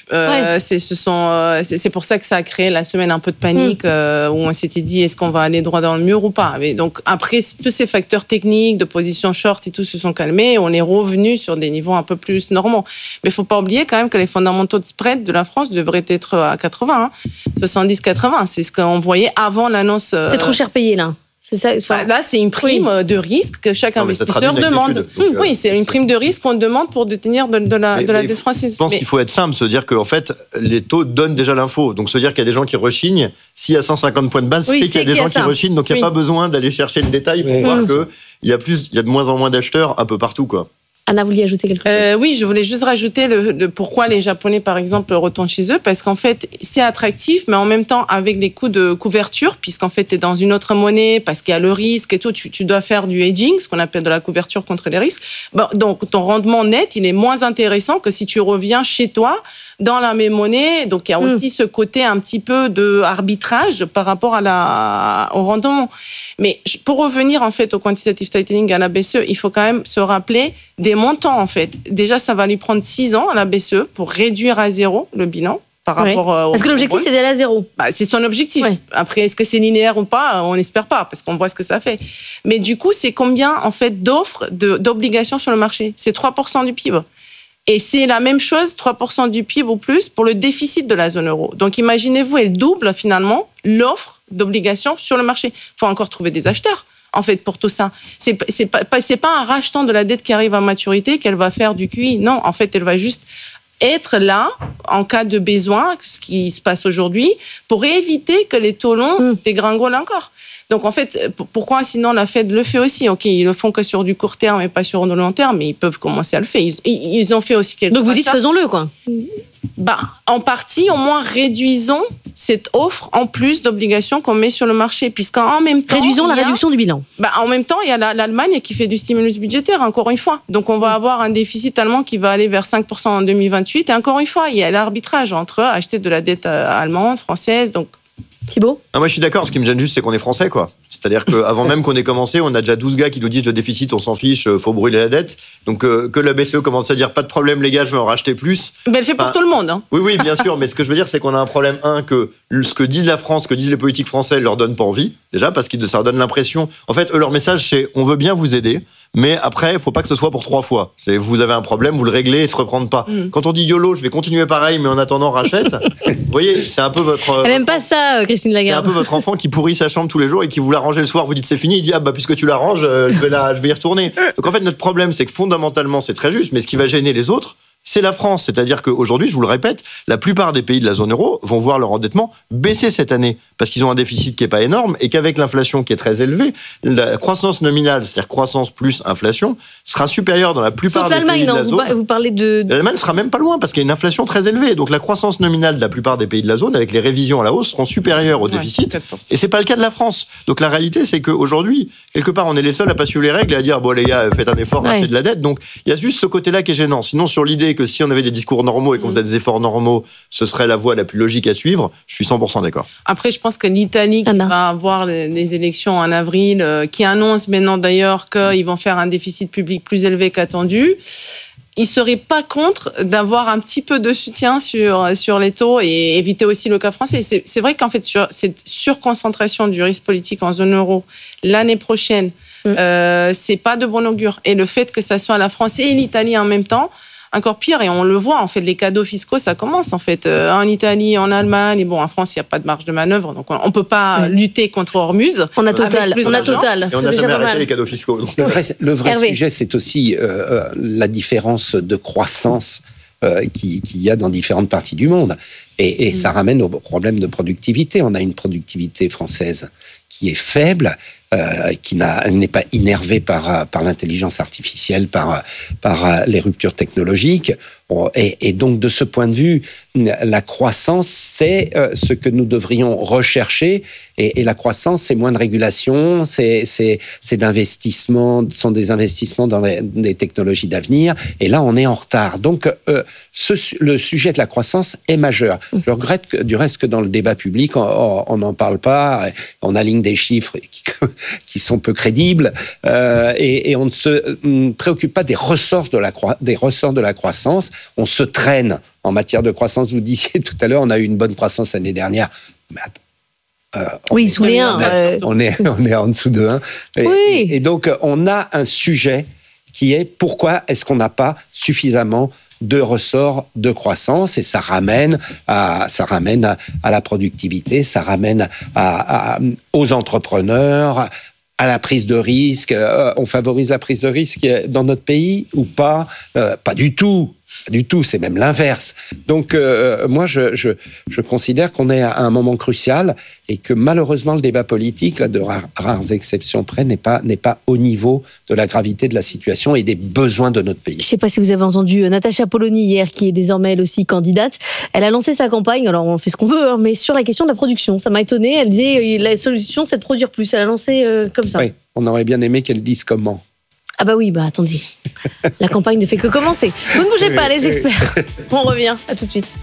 C'est pour ça que ça a créé la semaine un peu de panique où on s'était dit est-ce qu'on va aller droit dans le mur ou pas. Mais donc après tous ces facteurs techniques de position short et tout se sont calmés, on est revenu sur des niveaux un peu plus normaux. Mais il faut pas oublier quand même que les fondamentaux de spread de la France devraient être à 80, 70-80. C'est ce qu'on voyait avant l'annonce. C'est trop cher payé là. C'est ça, là, c'est une prime de risque que chaque investisseur demande. Oui, c'est une prime de risque qu'on demande pour détenir de la dette française. Je pense qu'il faut être simple, se dire qu'en fait, les taux donnent déjà l'info. Donc, se dire qu'il y a des gens qui rechignent, s'il y a 150 points de base, c'est qu'il y a des gens qui rechignent. Donc, il n'y a pas besoin d'aller chercher le détail pour voir qu'il y a de moins en moins d'acheteurs un peu partout, quoi. Anna, vous vouliez ajouter quelque chose? Oui, je voulais juste rajouter pourquoi les Japonais, par exemple, retournent chez eux. Parce qu'en fait, c'est attractif, mais en même temps, avec les coûts de couverture, puisqu'en fait, tu es dans une autre monnaie, parce qu'il y a le risque et tout, tu dois faire du hedging, ce qu'on appelle de la couverture contre les risques. Donc, ton rendement net, il est moins intéressant que si tu reviens chez toi dans la même monnaie. Donc, il y a aussi ce côté un petit peu de arbitrage par rapport au rendement. Mais pour revenir, en fait, au quantitative tightening à la BCE, il faut quand même se rappeler des montants, en fait. Déjà, ça va lui prendre 6 ans à la BCE pour réduire à zéro le bilan. par rapport Parce que l'objectif, c'est d'aller à zéro. C'est son objectif. Ouais. Après, est-ce que c'est linéaire ou pas? On n'espère pas, parce qu'on voit ce que ça fait. Mais du coup, c'est combien, en fait, d'offres, d'obligations sur le marché? C'est 3% du PIB. Et c'est la même chose, 3% du PIB ou plus, pour le déficit de la zone euro. Donc, imaginez-vous, elle double, finalement, l'offre d'obligations sur le marché. Il faut encore trouver des acheteurs, en fait, pour tout ça. C'est pas un rachetant de la dette qui arrive à maturité qu'elle va faire du QI. Non, en fait, elle va juste être là, en cas de besoin, ce qui se passe aujourd'hui, pour éviter que les taux longs dégringolent encore. Donc, en fait, pourquoi sinon la Fed le fait aussi? OK, ils le font que sur du court terme et pas sur le long terme, mais ils peuvent commencer à le faire. Ils ont fait aussi quelque chose. Donc, vous dites faisons-le, quoi. En partie, au moins, réduisons cette offre en plus d'obligations qu'on met sur le marché, puisqu'en même temps... Réduisons la réduction du bilan. En même temps, il y a l'Allemagne qui fait du stimulus budgétaire, encore une fois. Donc, on va avoir un déficit allemand qui va aller vers 5% en 2028. Et encore une fois, il y a l'arbitrage entre acheter de la dette allemande, française, donc... Thibaut? Moi, je suis d'accord. Ce qui me gêne juste, c'est qu'on est français, quoi. C'est-à-dire qu'avant même qu'on ait commencé, on a déjà 12 gars qui nous disent le déficit, on s'en fiche, faut brûler la dette. Donc, que la BCE commence à dire pas de problème, les gars, je vais en racheter plus. Mais elle fait pour tout le monde. Hein. Oui, bien sûr. Mais ce que je veux dire, c'est qu'on a un problème, que ce que dit la France, ce que disent les politiques français, leur donne pas envie. Déjà, parce que ça leur donne l'impression. En fait, leur message, c'est on veut bien vous aider. Mais après, il faut pas que ce soit pour 3 fois. C'est vous avez un problème, vous le réglez et se reprendre pas. Quand on dit YOLO, je vais continuer pareil, mais en attendant, rachète. Vous voyez, c'est un peu votre... Elle n'aime pas ça, Christine Lagarde. C'est un peu votre enfant qui pourrit sa chambre tous les jours et qui vous la range le soir. Vous dites c'est fini, il dit puisque tu la ranges, je vais y retourner. Donc en fait, notre problème, c'est que fondamentalement, c'est très juste, mais ce qui va gêner les autres, c'est la France. C'est-à-dire qu'aujourd'hui, je vous le répète, la plupart des pays de la zone euro vont voir leur endettement baisser cette année parce qu'ils ont un déficit qui n'est pas énorme et qu'avec l'inflation qui est très élevée, la croissance nominale, c'est-à-dire croissance plus inflation, sera supérieure dans la plupart des pays de la zone. Vous parlez de... L'Allemagne sera même pas loin parce qu'il y a une inflation très élevée. Donc la croissance nominale de la plupart des pays de la zone, avec les révisions à la hausse, seront supérieures au déficit. Et c'est pas le cas de la France. Donc la réalité, c'est qu'aujourd'hui, quelque part, on est les seuls à pas suivre les règles et à dire les gars, faites un effort, rachetez de la dette. Donc il y a juste ce côté-là qui est gênant. Sinon, sur l'idée que si on avait des discours normaux et qu'on faisait des efforts normaux, ce serait la voie la plus logique à suivre, je suis 100% d'accord. Après, je pense que l'Italie qui va avoir les élections en avril, qui annonce maintenant d'ailleurs qu'ils vont faire un déficit public plus élevé qu'attendu, ils ne seraient pas contre d'avoir un petit peu de soutien sur les taux et éviter aussi le cas français. C'est vrai qu'en fait, sur cette surconcentration du risque politique en zone euro l'année prochaine, c'est pas de bon augure. Et le fait que ça soit la France et l'Italie en même temps, encore pire, et on le voit, en fait, les cadeaux fiscaux, ça commence, en fait, en Italie, en Allemagne, et bon, en France, il n'y a pas de marge de manœuvre, donc on ne peut pas lutter contre Hormuz. On a Total. Et on n'a jamais arrêté les cadeaux fiscaux. Donc. Le vrai sujet, c'est aussi la différence de croissance qu'il y a dans différentes parties du monde. Et ça ramène au problème de productivité. On a une productivité française qui est faible, qui n'est pas innervée par l'intelligence artificielle, par les ruptures technologiques. Et donc, de ce point de vue, la croissance, c'est ce que nous devrions rechercher. Et la croissance, c'est moins de régulation, c'est d'investissement, sont des investissements dans les technologies d'avenir. Et là, on est en retard. Donc, le sujet de la croissance est majeur. Je regrette du reste que dans le débat public, on n'en parle pas. On aligne des chiffres qui sont peu crédibles et on ne se préoccupe pas des ressorts de la croissance. On se traîne en matière de croissance. Vous disiez tout à l'heure, on a eu une bonne croissance l'année dernière. Oui, sous les 1. On est en dessous de 1. Et donc, on a un sujet qui est pourquoi est-ce qu'on n'a pas suffisamment de ressorts de croissance, et ça ramène à la productivité, ça ramène aux entrepreneurs, à la prise de risque. On favorise la prise de risque dans notre pays ou pas? Pas du tout. Du tout, c'est même l'inverse. Donc, moi, je considère qu'on est à un moment crucial et que malheureusement, le débat politique, là, de rares exceptions près, n'est pas au niveau de la gravité de la situation et des besoins de notre pays. Je ne sais pas si vous avez entendu Natacha Polony hier, qui est désormais elle aussi candidate. Elle a lancé sa campagne, alors on fait ce qu'on veut, hein, mais sur la question de la production. Ça m'a étonnée. Elle disait la solution, c'est de produire plus. Elle a lancé comme ça. Oui, on aurait bien aimé qu'elle dise comment. Ah bah oui, attendez. La campagne ne fait que commencer. Vous ne bougez pas, les experts. On revient, à tout de suite.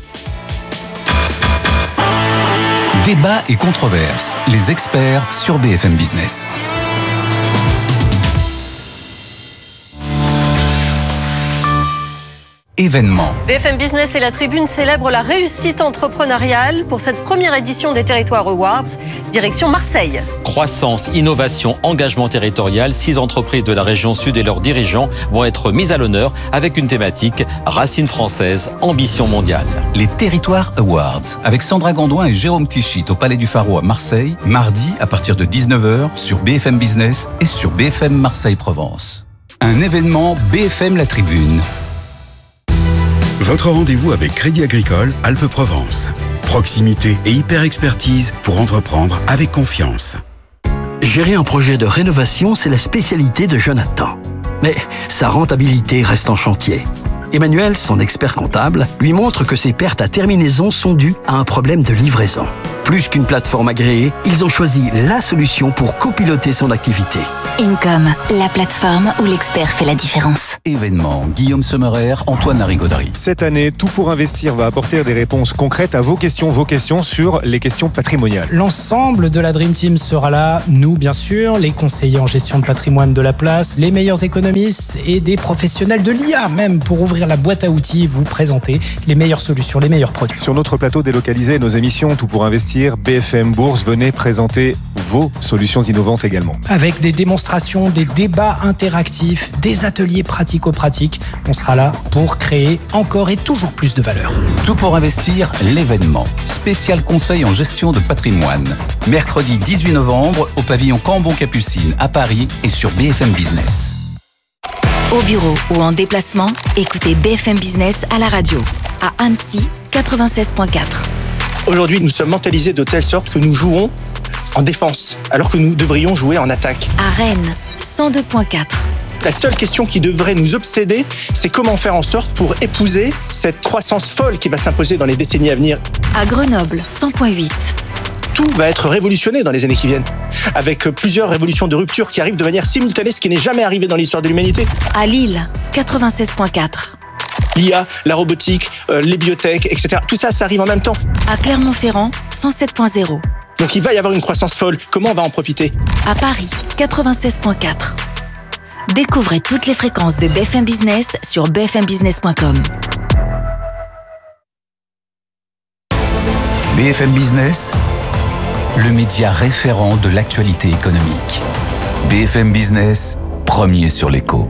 Débat et controverses. Les experts sur BFM Business. Événement. BFM Business et la Tribune célèbrent la réussite entrepreneuriale pour cette première édition des Territoires Awards, direction Marseille. Croissance, innovation, engagement territorial, 6 entreprises de la région sud et leurs dirigeants vont être mises à l'honneur avec une thématique racines françaises, ambition mondiale. Les Territoires Awards, avec Sandra Gondouin et Jérôme Tichit au Palais du Pharaon à Marseille, mardi à partir de 19h sur BFM Business et sur BFM Marseille-Provence. Un événement BFM La Tribune. Votre rendez-vous avec Crédit Agricole Alpes-Provence. Proximité et hyper-expertise pour entreprendre avec confiance. Gérer un projet de rénovation, c'est la spécialité de Jonathan. Mais sa rentabilité reste en chantier. Emmanuel, son expert comptable, lui montre que ses pertes à terminaison sont dues à un problème de livraison. Plus qu'une plateforme agréée, ils ont choisi la solution pour copiloter son activité. Income, la plateforme où l'expert fait la différence. Événement, Guillaume Sommerer, Antoine Larigauderie. Cette année, Tout pour investir va apporter des réponses concrètes à vos questions sur les questions patrimoniales. L'ensemble de la Dream Team sera là, nous bien sûr, les conseillers en gestion de patrimoine de la place, les meilleurs économistes et des professionnels de l'IA même pour ouvrir la boîte à outils, vous présenter les meilleures solutions, les meilleurs produits. Sur notre plateau délocalisé, nos émissions Tout pour investir, BFM Bourse, venez présenter vos solutions innovantes également. Avec des démonstrations, des débats interactifs, des ateliers pratico-pratiques, on sera là pour créer encore et toujours plus de valeur. Tout pour investir, l'événement. Spécial conseil en gestion de patrimoine. Mercredi 18 novembre au pavillon Cambon-Capucine à Paris et sur BFM Business. Au bureau ou en déplacement, écoutez BFM Business à la radio. À Annecy, 96.4. Aujourd'hui, nous sommes mentalisés de telle sorte que nous jouons en défense, alors que nous devrions jouer en attaque. À Rennes, 102.4. La seule question qui devrait nous obséder, c'est comment faire en sorte pour épouser cette croissance folle qui va s'imposer dans les décennies à venir. À Grenoble, 100.8. Tout va être révolutionné dans les années qui viennent, avec plusieurs révolutions de rupture qui arrivent de manière simultanée, ce qui n'est jamais arrivé dans l'histoire de l'humanité. À Lille, 96.4. L'IA, la robotique, les biotech, etc. Tout ça, ça arrive en même temps. À Clermont-Ferrand, 107.0. Donc il va y avoir une croissance folle. Comment on va en profiter ? À Paris, 96.4. Découvrez toutes les fréquences de BFM Business sur bfmbusiness.com. BFM Business, le média référent de l'actualité économique. BFM Business, premier sur l'écho.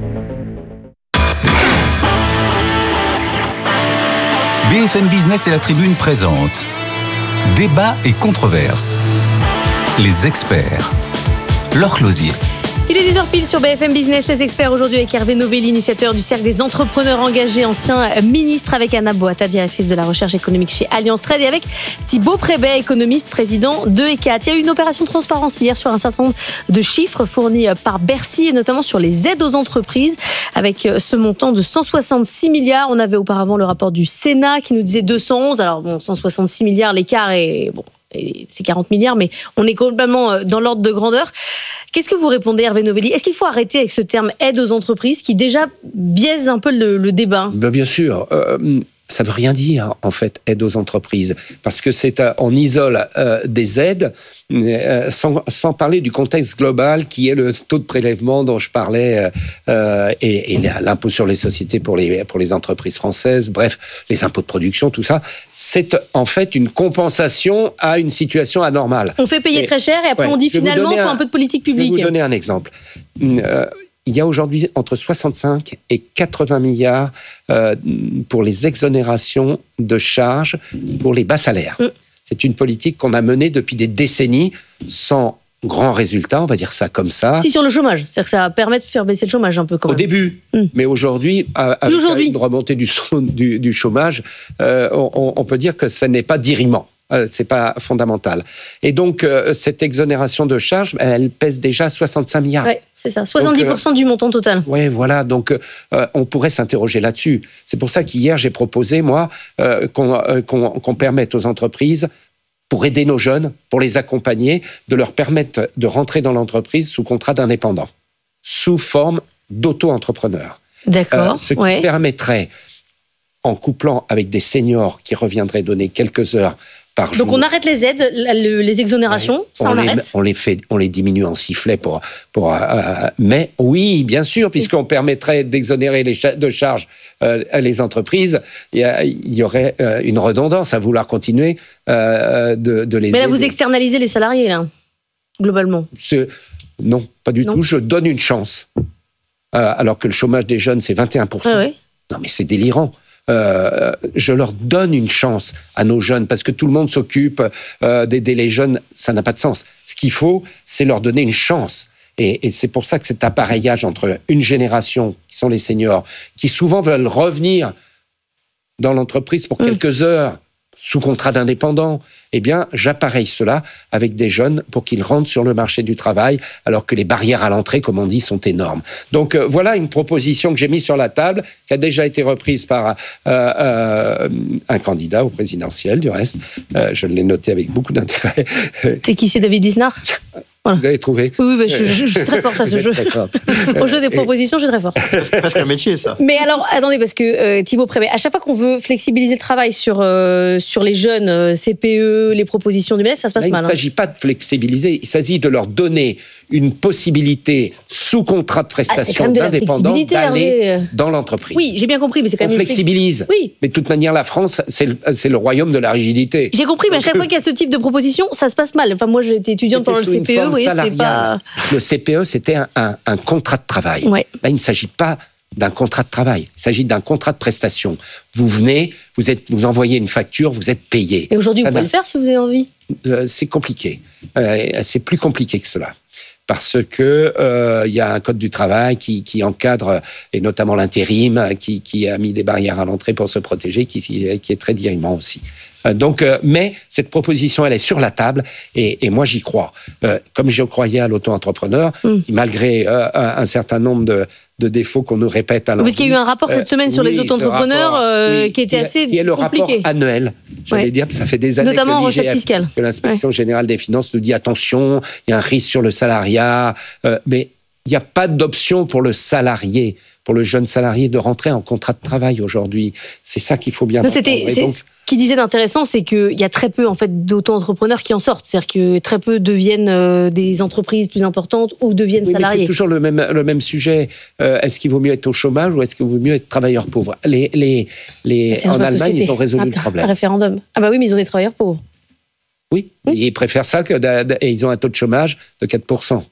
BFM Business et la Tribune présentent Débat et controverses. Les experts. Laure Closier. Il est 10h pile sur BFM Business. Les experts aujourd'hui avec Hervé Novelli, initiateur du Cercle des entrepreneurs engagés, ancien ministre, avec Anna Boata, directrice de la recherche économique chez Allianz Trade, et avec Thibaut Prébet, économiste, président de ECAT. Il y a eu une opération de transparence hier sur un certain nombre de chiffres fournis par Bercy, et notamment sur les aides aux entreprises, avec ce montant de 166 milliards. On avait auparavant le rapport du Sénat qui nous disait 211. Alors bon, 166 milliards, l'écart est bon. Et c'est 40 milliards, mais on est complètement dans l'ordre de grandeur. Qu'est-ce que vous répondez, Hervé Novelli ? Est-ce qu'il faut arrêter avec ce terme aide aux entreprises qui déjà biaise un peu le débat ? Bien sûr. Ça ne veut rien dire, en fait, aide aux entreprises. Parce que on isole des aides sans parler du contexte global qui est le taux de prélèvement dont je parlais et l'impôt sur les sociétés pour les entreprises françaises, bref, les impôts de production, tout ça. C'est en fait une compensation à une situation anormale. On fait payer très cher et après on dit finalement il faut un peu de politique publique. Je vais vous donner un exemple. Il y a aujourd'hui entre 65 et 80 milliards pour les exonérations de charges pour les bas salaires. C'est une politique qu'on a menée depuis des décennies sans grand résultat, on va dire ça comme ça. Si, sur le chômage. C'est-à-dire que ça permet de faire baisser le chômage un peu quand même. Au début. Mais aujourd'hui, avec une remontée du chômage, on peut dire que ça n'est pas dirimant. C'est pas fondamental. Et donc, cette exonération de charges, elle pèse déjà 65 milliards. Oui, c'est ça. 70% du montant total. Oui, voilà. Donc, on pourrait s'interroger là-dessus. C'est pour ça qu'hier, j'ai proposé, moi, qu'on permette aux entreprises, pour aider nos jeunes, pour les accompagner, de leur permettre de rentrer dans l'entreprise sous contrat d'indépendant, sous forme d'auto-entrepreneur. D'accord. Ce qui permettrait, en couplant avec des seniors qui reviendraient donner quelques heures par jour. Donc on arrête les aides, les exonérations, ça on arrête. On les diminue en sifflet mais oui, bien sûr, puisqu'on permettrait d'exonérer de charges les entreprises, il y aurait une redondance à vouloir continuer de les aider. Mais là, vous externalisez les salariés, là, globalement. Non, pas du tout. Je donne une chance. Alors que le chômage des jeunes, c'est 21%. Ah ouais. Non, mais c'est délirant. Je leur donne une chance à nos jeunes, parce que tout le monde s'occupe d'aider les jeunes, ça n'a pas de sens. Ce qu'il faut, c'est leur donner une chance. Et c'est pour ça que cet appareillage entre une génération, qui sont les seniors, qui souvent veulent revenir dans l'entreprise pour quelques heures, sous contrat d'indépendant, eh bien, j'appareille cela avec des jeunes pour qu'ils rentrent sur le marché du travail, alors que les barrières à l'entrée, comme on dit, sont énormes. Donc, voilà une proposition que j'ai mise sur la table, qui a déjà été reprise par un candidat au présidentiel, du reste. Je l'ai noté avec beaucoup d'intérêt. T'es qui, c'est David Lisnard ? Voilà. Vous avez trouvé ? Oui, je suis très forte à ce jeu. Au jeu des propositions, je suis très forte. C'est presque un métier, ça. Mais alors, attendez, parce que Thibaut Prévet, à chaque fois qu'on veut flexibiliser le travail sur les jeunes, CPE, les propositions du MEDEF, ça se passe mal. Il ne s'agit pas de flexibiliser, il s'agit de leur donner une possibilité sous contrat de prestation d'indépendant d'aller dans l'entreprise. Oui, j'ai bien compris, mais c'est quand même... On flexibilise. Oui. Mais de toute manière, la France, c'est le royaume de la rigidité. J'ai compris, mais à chaque fois qu'il y a ce type de proposition, ça se passe mal. Enfin, moi, j'étais étudiante pendant le CPE. Oui, pas... Le CPE, c'était un contrat de travail. Ouais. Là, il ne s'agit pas d'un contrat de travail. Il s'agit d'un contrat de prestation. Vous venez, vous envoyez une facture, vous êtes payé. Et aujourd'hui, vous pouvez le faire si vous avez envie ? C'est compliqué. C'est plus compliqué que cela. Parce que y a un code du travail qui encadre, et notamment l'intérim, qui a mis des barrières à l'entrée pour se protéger, qui est très dirimant aussi. Mais cette proposition, elle est sur la table, et moi j'y crois. Comme je croyais à l'auto-entrepreneur, qui, malgré un certain nombre de défauts qu'on nous répète à l'envie. Parce qu'il y a eu un rapport cette semaine sur les auto-entrepreneurs qui était assez compliqué. Qui est le rapport annuel. J'allais dire, ça fait des années notamment en recette fiscale. Que l'inspection générale des finances nous dit attention, il y a un risque sur le salariat, mais il n'y a pas d'option pour le salarié, pour le jeune salarié de rentrer en contrat de travail aujourd'hui. C'est ça qu'il faut bien comprendre. Ce qu'il disait d'intéressant, c'est qu'il y a très peu en fait, d'auto-entrepreneurs qui en sortent. C'est-à-dire que très peu deviennent des entreprises plus importantes ou deviennent salariés. Mais c'est toujours le même sujet. Est-ce qu'il vaut mieux être au chômage ou est-ce qu'il vaut mieux être travailleur pauvre ? En Allemagne, ils ont résolu le problème. Un référendum. Ah bah oui, mais ils ont des travailleurs pauvres. Oui, ils préfèrent ça et ils ont un taux de chômage de 4%.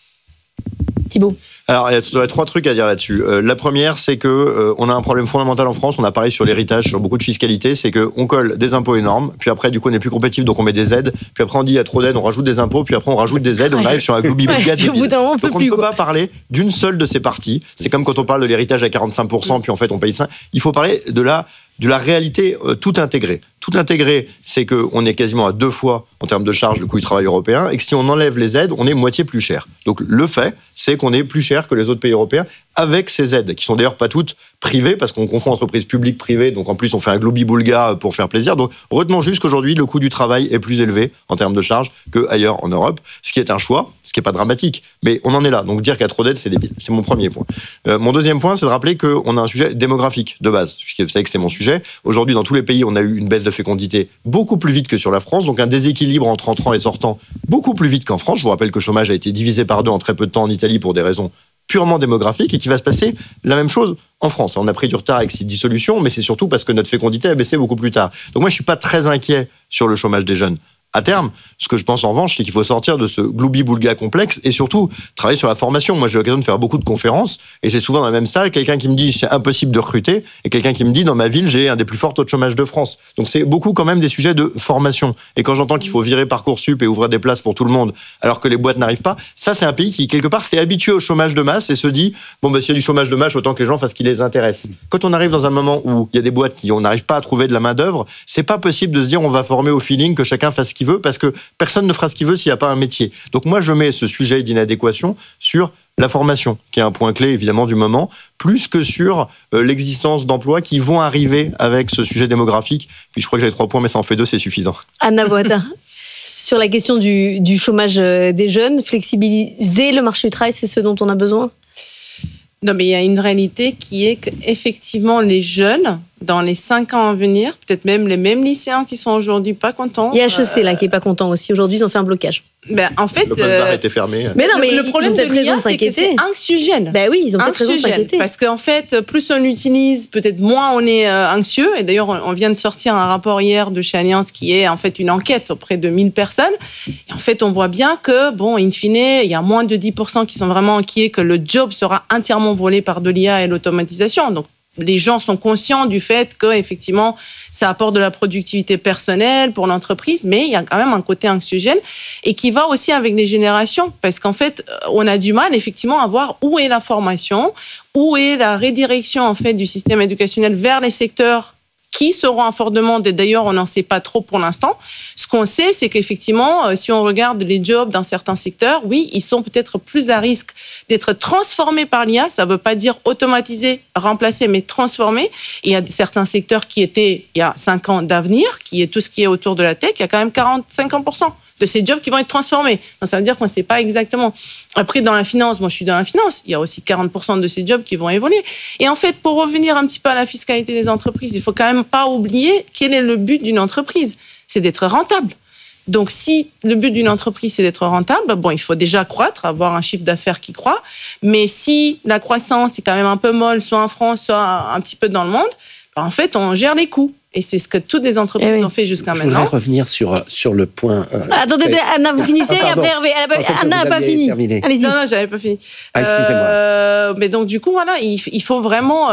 Thibaut. Alors, il y a trois trucs à dire là-dessus. La première, c'est que on a un problème fondamental en France. On a parlé sur l'héritage, sur beaucoup de fiscalité, c'est que on colle des impôts énormes, puis après, du coup, on n'est plus compétitif, donc on met des aides. Puis après, on dit il y a trop d'aides, on rajoute des impôts, puis après, on rajoute des aides, on arrive sur un gloubi-boulga débile. Donc on ne peut pas parler d'une seule de ces parties. C'est comme quand on parle de l'héritage à 45%, puis en fait, on paye 5. Il faut parler de la réalité tout intégrée. Tout intégré, c'est qu'on est quasiment à 2 fois en termes de charge le coût du travail européen, et que si on enlève les aides, on est moitié plus cher. Donc le fait, c'est qu'on est plus cher que les autres pays européens avec ces aides, qui sont d'ailleurs pas toutes privées, parce qu'on confond entreprises publiques privées, donc en plus on fait un globi-boulga pour faire plaisir. Donc retenons juste qu'aujourd'hui, le coût du travail est plus élevé en termes de charges qu'ailleurs en Europe, ce qui est un choix, ce qui n'est pas dramatique, mais on en est là. Donc dire qu'il y a trop d'aides, c'est débile. C'est mon premier point. Mon deuxième point, c'est de rappeler qu'on a un sujet démographique de base, puisque vous savez que c'est mon sujet. Aujourd'hui, dans tous les pays, on a eu une baisse de fécondité beaucoup plus vite que sur la France, donc un déséquilibre entre entrants et sortants beaucoup plus vite qu'en France. Je vous rappelle que le chômage a été divisé par 2 en très peu de temps en Italie pour des raisons purement démographiques, et qui va se passer la même chose en France. On a pris du retard avec cette dissolution, mais c'est surtout parce que notre fécondité a baissé beaucoup plus tard. Donc moi, je suis pas très inquiet sur le chômage des jeunes. À terme, ce que je pense en revanche, c'est qu'il faut sortir de ce gloubi-boulga complexe et surtout travailler sur la formation. Moi, j'ai l'occasion de faire beaucoup de conférences et j'ai souvent dans la même salle quelqu'un qui me dit c'est impossible de recruter et quelqu'un qui me dit dans ma ville, j'ai un des plus forts taux de chômage de France. Donc c'est beaucoup quand même des sujets de formation. Et quand j'entends qu'il faut virer Parcoursup et ouvrir des places pour tout le monde alors que les boîtes n'arrivent pas, ça c'est un pays qui quelque part s'est habitué au chômage de masse et se dit bon s'il y a du chômage de masse, autant que les gens fassent ce qui les intéresse. Quand on arrive dans un moment où il y a des boîtes qui on n'arrive pas à trouver de la main d'œuvre, c'est pas possible de se dire on va former au feeling, que chacun fasse ce qu'il veut, parce que personne ne fera ce qu'il veut s'il n'y a pas un métier. Donc moi, je mets ce sujet d'inadéquation sur la formation, qui est un point clé évidemment du moment, plus que sur l'existence d'emplois qui vont arriver avec ce sujet démographique. Puis je crois que j'avais 3 points, mais ça en fait 2, c'est suffisant. Anna Boata, sur la question du chômage des jeunes, flexibiliser le marché du travail, c'est ce dont on a besoin ? Non, mais il y a une réalité qui est qu'effectivement, les jeunes dans les 5 ans à venir, peut-être même les mêmes lycéens qui sont aujourd'hui pas contents. Il y a HEC là qui est pas content aussi. Aujourd'hui, ils ont fait un blocage. En fait, le bar était fermé. Mais non, mais le problème de l'IA, c'est que c'est anxiogène. Oui, ils ont peut-être raison de s'inquiéter. Parce qu'en fait, plus on l'utilise, peut-être moins on est anxieux. Et d'ailleurs, on vient de sortir un rapport hier de chez Allianz qui est en fait une enquête auprès de 1000 personnes. Et en fait, on voit bien que, in fine, il y a moins de 10% qui sont vraiment inquiets que le job sera entièrement volé par de l'IA et l'automatisation. Donc, les gens sont conscients du fait que effectivement ça apporte de la productivité personnelle pour l'entreprise, mais il y a quand même un côté anxiogène et qui va aussi avec les générations, parce qu'en fait on a du mal effectivement à voir où est la formation, où est la redirection en fait du système éducationnel vers les secteurs qui seront en forte demande, et d'ailleurs on n'en sait pas trop pour l'instant. Ce qu'on sait, c'est qu'effectivement, si on regarde les jobs dans certains secteurs, oui, ils sont peut-être plus à risque d'être transformés par l'IA. Ça ne veut pas dire automatisés, remplacés, mais transformés. Et il y a certains secteurs qui étaient, il y a 5 ans d'avenir, qui est tout ce qui est autour de la tech, il y a quand même 40-50% de ces jobs qui vont être transformés. Donc, ça veut dire qu'on ne sait pas exactement. Après, dans la finance, moi je suis dans la finance, il y a aussi 40% de ces jobs qui vont évoluer. Et en fait, pour revenir un petit peu à la fiscalité des entreprises, il ne faut quand même pas oublier quel est le but d'une entreprise. C'est d'être rentable. Donc, si le but d'une entreprise, c'est d'être rentable, il faut déjà croître, avoir un chiffre d'affaires qui croît. Mais si la croissance est quand même un peu molle, soit en France, soit un petit peu dans le monde, en fait, on gère les coûts. Et c'est ce que toutes les entreprises ont fait jusqu'à maintenant. Je voudrais revenir sur le point... Attendez, Anna, vous finissez et après Hervé. Anna n'a pas fini. Allez-y. Non, j'avais pas fini. Excusez-moi. Mais donc, du coup, voilà, il faut vraiment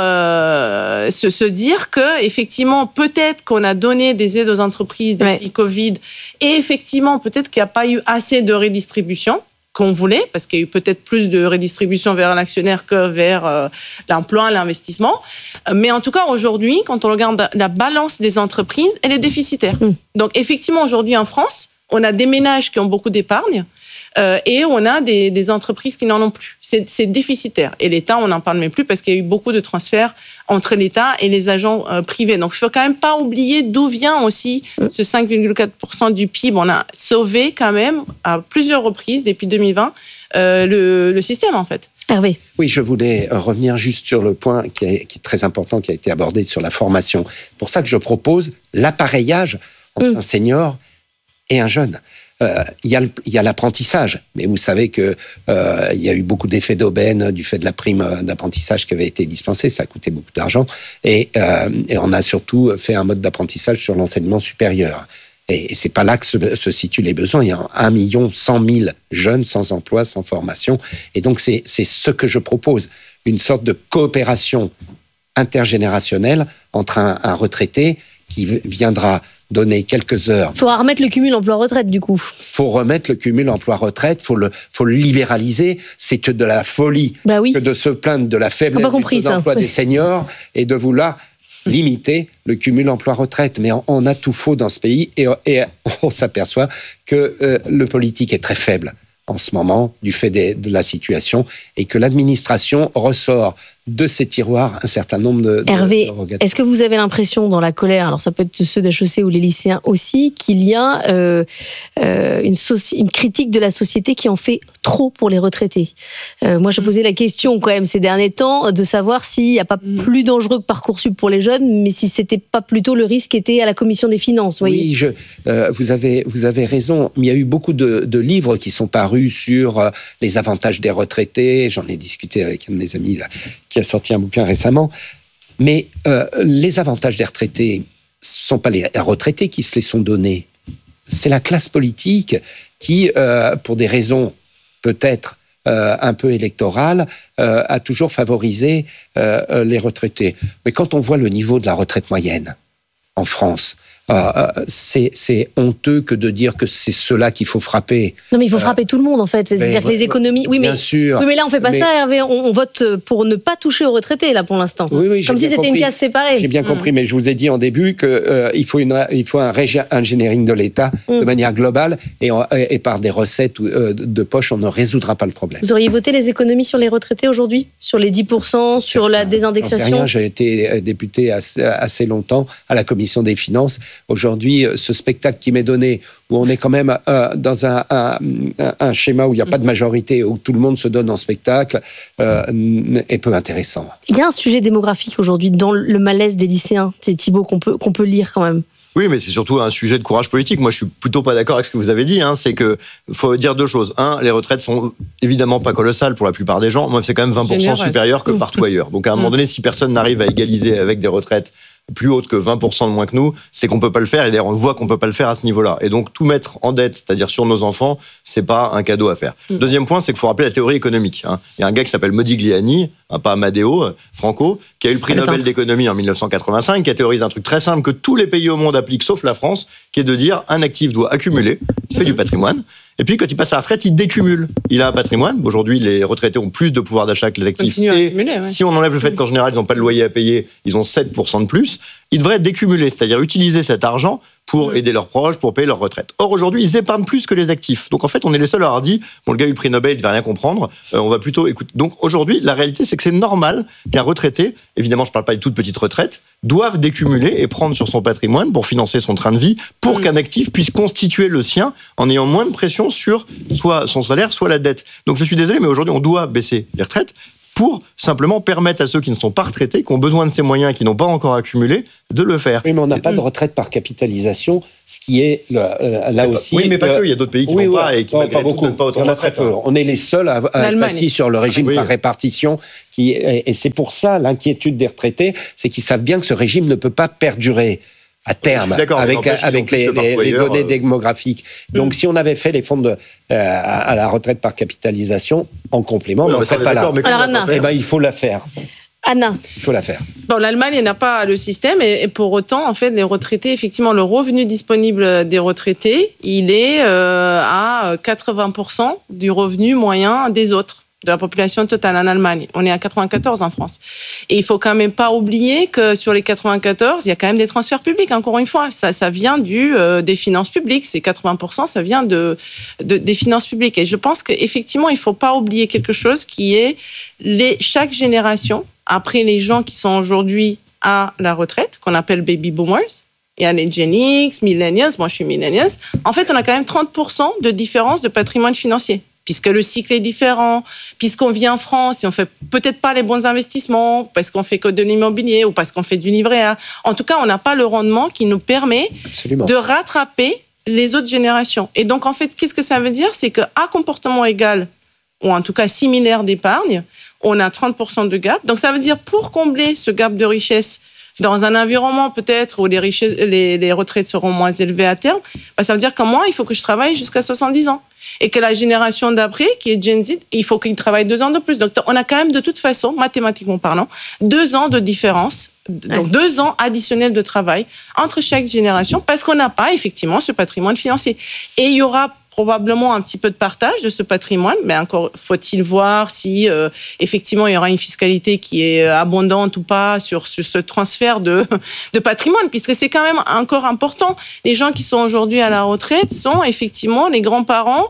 se dire qu'effectivement, peut-être qu'on a donné des aides aux entreprises depuis Covid, et effectivement, peut-être qu'il n'y a pas eu assez de redistribution qu'on voulait, parce qu'il y a eu peut-être plus de redistribution vers l'actionnaire que vers l'emploi, l'investissement. Mais en tout cas, aujourd'hui, quand on regarde la balance des entreprises, elle est déficitaire. Donc, effectivement, aujourd'hui, en France, on a des ménages qui ont beaucoup d'épargne et on a des entreprises qui n'en ont plus. C'est déficitaire. Et l'État, on n'en parle même plus parce qu'il y a eu beaucoup de transferts entre l'État et les agents privés. Donc, il ne faut quand même pas oublier d'où vient aussi ce 5,4% du PIB. On a sauvé quand même à plusieurs reprises depuis 2020 le système, en fait. Hervé. Oui, je voulais revenir juste sur le point qui est très important, qui a été abordé sur la formation. C'est pour ça que je propose l'appareillage entre un senior et un jeune. Il y a l'apprentissage, mais vous savez que il y a eu beaucoup d'effets d'aubaine du fait de la prime d'apprentissage qui avait été dispensée, ça a coûté beaucoup d'argent, et on a surtout fait un mode d'apprentissage sur l'enseignement supérieur. Et c'est pas là que se situent les besoins. Il y a 1 100 000 jeunes sans emploi, sans formation, et donc c'est ce que je propose, une sorte de coopération intergénérationnelle entre un retraité qui viendra donner quelques heures. Il faudra remettre le cumul emploi-retraite, du coup. Il faut remettre le cumul emploi-retraite, il faut le libéraliser. C'est que de la folie que de se plaindre de la faiblesse du taux d'emploi des seniors et de vouloir limiter le cumul emploi-retraite. Mais on a tout faux dans ce pays et on s'aperçoit que le politique est très faible en ce moment du fait de la situation et que l'administration ressort de ces tiroirs un certain nombre de Hervé, est-ce que vous avez l'impression dans la colère, alors ça peut être ceux d'HEC ou les lycéens aussi, qu'il y a une critique de la société qui en fait trop pour les retraités? Moi, je posais la question quand même ces derniers temps de savoir s'il n'y a pas plus dangereux que Parcoursup pour les jeunes, mais si c'était pas plutôt le risque qui était à la commission des finances. Voyez. Oui, vous avez raison. Il y a eu beaucoup de livres qui sont parus sur les avantages des retraités. J'en ai discuté avec un de mes amis là, qui a sorti un bouquin récemment. Mais les avantages des retraités, ce ne sont pas les retraités qui se les sont donnés. C'est la classe politique qui, pour des raisons peut-être un peu électorales, a toujours favorisé les retraités. Mais quand on voit le niveau de la retraite moyenne en France, c'est honteux que de dire que c'est cela qu'il faut frapper. Non, mais il faut frapper tout le monde, en fait. C'est-à-dire que les économies... Oui, bien sûr. Oui, mais là, on ne fait pas ça, Hervé. On vote pour ne pas toucher aux retraités, là, pour l'instant. Oui, comme si c'était une case séparée. J'ai bien compris, mais je vous ai dit en début qu'il faut un engineering de l'État de manière globale et par des recettes de poche, on ne résoudra pas le problème. Vous auriez voté les économies sur les retraités aujourd'hui? Sur les 10%, sur la désindexation? J'ai été député assez longtemps à la commission des finances. aujourd'hui, ce spectacle qui m'est donné, où on est quand même dans un schéma où il n'y a pas de majorité, où tout le monde se donne en spectacle, est peu intéressant. Il y a un sujet démographique aujourd'hui dans le malaise des lycéens, c'est Thibaut, qu'on peut lire quand même. Oui, mais c'est surtout un sujet de courage politique. Moi, je suis plutôt pas d'accord avec ce que vous avez dit. C'est que faut dire deux choses. Les retraites sont évidemment pas colossales pour la plupart des gens. Moi, c'est quand même 20% supérieur que partout ailleurs. Donc, à un moment donné, si personne n'arrive à égaliser avec des retraites plus hautes que 20% de moins que nous, c'est qu'on peut pas le faire. Et d'ailleurs, on le voit qu'on peut pas le faire à ce niveau-là. Et donc, tout mettre en dette, c'est-à-dire sur nos enfants, c'est pas un cadeau à faire. Deuxième point, c'est qu'il faut rappeler la théorie économique. Il y a un gars qui s'appelle Modigliani, pas Amadeo, Franco, qui a eu le prix Nobel d'économie en 1985, qui a théorisé un truc très simple que tous les pays au monde appliquent, sauf la France, qui est de dire un actif doit accumuler, il se fait du patrimoine, et puis quand il passe à la retraite, il décumule. Il a un patrimoine. Aujourd'hui, les retraités ont plus de pouvoir d'achat que les actifs. Si on enlève le fait qu'en général, ils n'ont pas de loyer à payer, ils ont 7% de plus, ils devraient décumuler, c'est-à-dire utiliser cet argent pour aider leurs proches, pour payer leur retraite. Or, aujourd'hui, ils épargnent plus que les actifs. Donc, en fait, on est les seuls à avoir dit, le gars a eu le prix Nobel, il ne va rien comprendre, on va plutôt écouter. Donc, aujourd'hui, la réalité, c'est que c'est normal qu'un retraité, évidemment, je ne parle pas de toute petite retraite, doive décumuler et prendre sur son patrimoine pour financer son train de vie, pour qu'un actif puisse constituer le sien en ayant moins de pression sur soit son salaire, soit la dette. Donc, je suis désolé, mais aujourd'hui, on doit baisser les retraites pour simplement permettre à ceux qui ne sont pas retraités, qui ont besoin de ces moyens et qui n'ont pas encore accumulé, de le faire. Oui, mais on n'a pas de retraite par capitalisation, ce qui est là aussi... Oui, mais pas que, il y a d'autres pays qui n'ont pas et qui pas beaucoup. Pas autant de retraite. On est les seuls à être assis sur le régime par répartition, et c'est pour ça l'inquiétude des retraités, c'est qu'ils savent bien que ce régime ne peut pas perdurer à terme, avec les données démographiques. Donc, si on avait fait les fonds à la retraite par capitalisation, en complément, on ne serait pas là. Alors, Anna, il faut la faire. Anna. Il faut la faire. Bon, l'Allemagne n'a pas le système, et pour autant, en fait, les retraités, effectivement, le revenu disponible des retraités, il est à 80% du revenu moyen des autres, de la population totale en Allemagne. On est à 94 en France. Et il faut quand même pas oublier que sur les 94, il y a quand même des transferts publics, encore une fois. Ça vient des finances publiques. Ces 80%, ça vient des finances publiques. Et je pense qu'effectivement, il faut pas oublier quelque chose qui est chaque génération, après les gens qui sont aujourd'hui à la retraite, qu'on appelle baby boomers, il y a les Gen X, millennials, moi je suis millennials, en fait, on a quand même 30% de différence de patrimoine financier. Puisque le cycle est différent, puisqu'on vit en France et on fait peut-être pas les bons investissements, parce qu'on fait que de l'immobilier ou parce qu'on fait du livret A. En tout cas, on n'a pas le rendement qui nous permet de rattraper les autres générations. Et donc, en fait, qu'est-ce que ça veut dire? C'est qu'à comportement égal, ou en tout cas similaire d'épargne, on a 30% de gap. Donc, ça veut dire pour combler ce gap de richesse dans un environnement peut-être où les retraites seront moins élevées à terme, ça veut dire que moi, il faut que je travaille jusqu'à 70 ans. Et que la génération d'après, qui est Gen Z, il faut qu'il travaille 2 ans de plus. Donc, on a quand même de toute façon, mathématiquement parlant, 2 ans de différence, donc 2 ans additionnels de travail entre chaque génération, parce qu'on n'a pas effectivement ce patrimoine financier. Et il y aura probablement un petit peu de partage de ce patrimoine, mais encore faut-il voir si effectivement il y aura une fiscalité qui est abondante ou pas sur ce transfert de patrimoine, puisque c'est quand même encore important. Les gens qui sont aujourd'hui à la retraite sont effectivement les grands-parents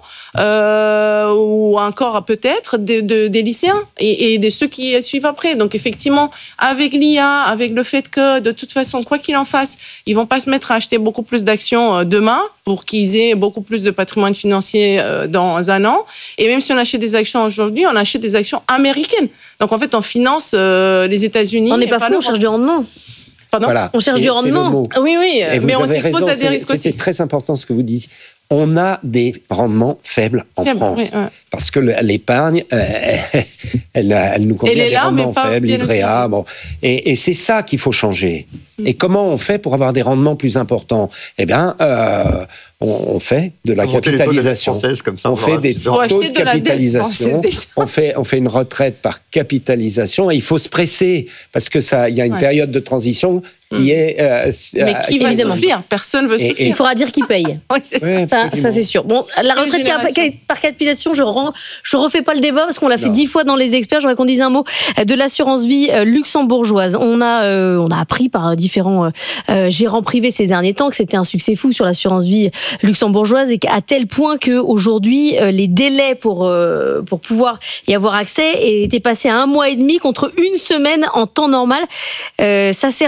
ou encore peut-être des lycéens et de ceux qui suivent après. Donc effectivement, avec l'IA, avec le fait que de toute façon, quoi qu'il en fasse, ils vont pas se mettre à acheter beaucoup plus d'actions demain pour qu'ils aient beaucoup plus de patrimoine financier dans un an. Et même si on achète des actions aujourd'hui, on achète des actions américaines. Donc en fait, on finance les États-Unis. On n'est pas fou, on cherche du rendement. Pardon, voilà, on cherche du rendement. Oui, mais on s'expose à des risques aussi. C'est très important ce que vous dites. On a des rendements faibles en France. Oui. Parce que l'épargne, elle nous convient des rendements faibles, livret A. Bon. Et c'est ça qu'il faut changer. Et comment on fait pour avoir des rendements plus importants? Eh bien, on fait de la capitalisation. Comme ça, on fait des taux de capitalisation. On fait une retraite par capitalisation. Et il faut se presser parce que il y a une période de transition qui est. Mais qui va souffrir? Personne veut souffrir. Il faudra dire qui paye. Oui, c'est ça c'est sûr. Bon, la retraite par capitalisation, je refais pas le débat parce qu'on l'a fait 10 fois dans les experts. J'aurais qu'on dise un mot de l'assurance vie luxembourgeoise. On a appris par différents gérants privés ces derniers temps que c'était un succès fou sur l'assurance vie luxembourgeoise et à tel point que aujourd'hui les délais pour pouvoir y avoir accès étaient passés à 1 mois et demi contre 1 semaine en temps normal. Ça sert juste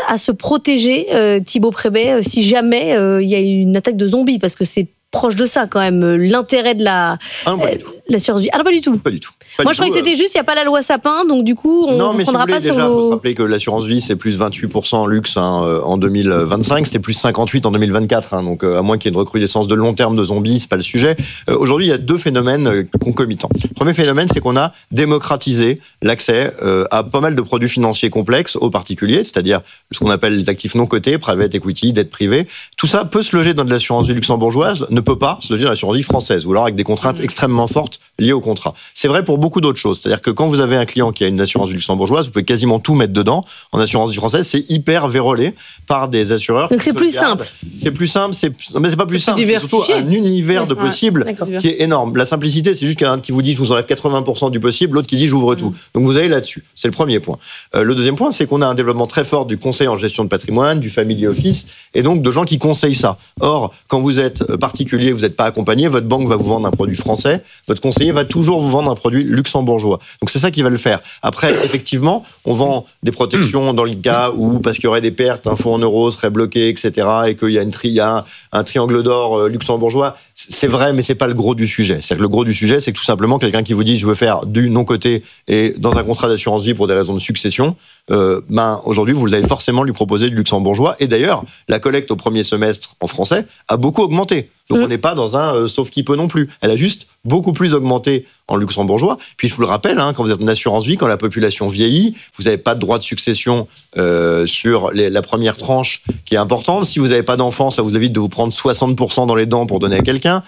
à se protéger, Thibaut Prébet, si jamais il y a une attaque de zombies, parce que c'est proche de ça quand même, l'intérêt de l'assurance vie. Ah non, pas du tout. Pas du tout. Moi, je croyais que c'était juste, il n'y a pas la loi Sapin, donc du coup, on ne prendra pas sur il faut se rappeler que l'assurance vie, c'est plus 28% en luxe en 2025, c'était plus 58% en 2024. Donc, à moins qu'il y ait une recrudescence de long terme de zombies, c'est pas le sujet. Aujourd'hui, il y a deux phénomènes concomitants. Le premier phénomène, c'est qu'on a démocratisé l'accès à pas mal de produits financiers complexes aux particuliers, c'est-à-dire ce qu'on appelle les actifs non cotés, private equity, dette privée. Tout ça peut se loger dans de l'assurance vie luxembourgeoise, ne peut pas se loger dans l'assurance vie française, ou alors avec des contraintes extrêmement fortes liées au contrat. C'est vrai pour beaucoup d'autres choses. C'est-à-dire que quand vous avez un client qui a une assurance vie luxembourgeoise, vous pouvez quasiment tout mettre dedans. En assurance vie française, c'est hyper vérolé par des assureurs. Donc c'est plus simple. C'est plus simple, mais c'est pas plus simple. C'est surtout un univers de possibles qui est énorme. La simplicité, c'est juste qu'un qui vous dit je vous enlève 80% du possible, l'autre qui dit j'ouvre tout. Donc vous allez là-dessus. C'est le premier point. Le deuxième point, c'est qu'on a un développement très fort du conseil en gestion de patrimoine, du family office, et donc de gens qui conseillent ça. Or, quand vous êtes particulier, vous n'êtes pas accompagné, votre banque va vous vendre un produit français, votre conseiller va toujours vous vendre un produit luxembourgeois. Donc c'est ça qui va le faire. Après, effectivement, on vend des protections dans le cas où, parce qu'il y aurait des pertes, un fonds en euros serait bloqué, etc., et qu'il y a un triangle d'or luxembourgeois. C'est vrai, mais c'est pas le gros du sujet. C'est que le gros du sujet, c'est que tout simplement quelqu'un qui vous dit je veux faire du non coté et dans un contrat d'assurance vie pour des raisons de succession, aujourd'hui vous allez forcément lui proposer du luxembourgeois. Et d'ailleurs, la collecte au premier semestre en français a beaucoup augmenté. Donc on n'est pas dans un sauf qui peut non plus. Elle a juste beaucoup plus augmenté en luxembourgeois. Puis je vous le rappelle, quand vous êtes en assurance vie, quand la population vieillit, vous n'avez pas de droit de succession sur la première tranche qui est importante. Si vous n'avez pas d'enfant, ça vous évite de vous prendre 60% dans les dents pour donner à quelqu'un.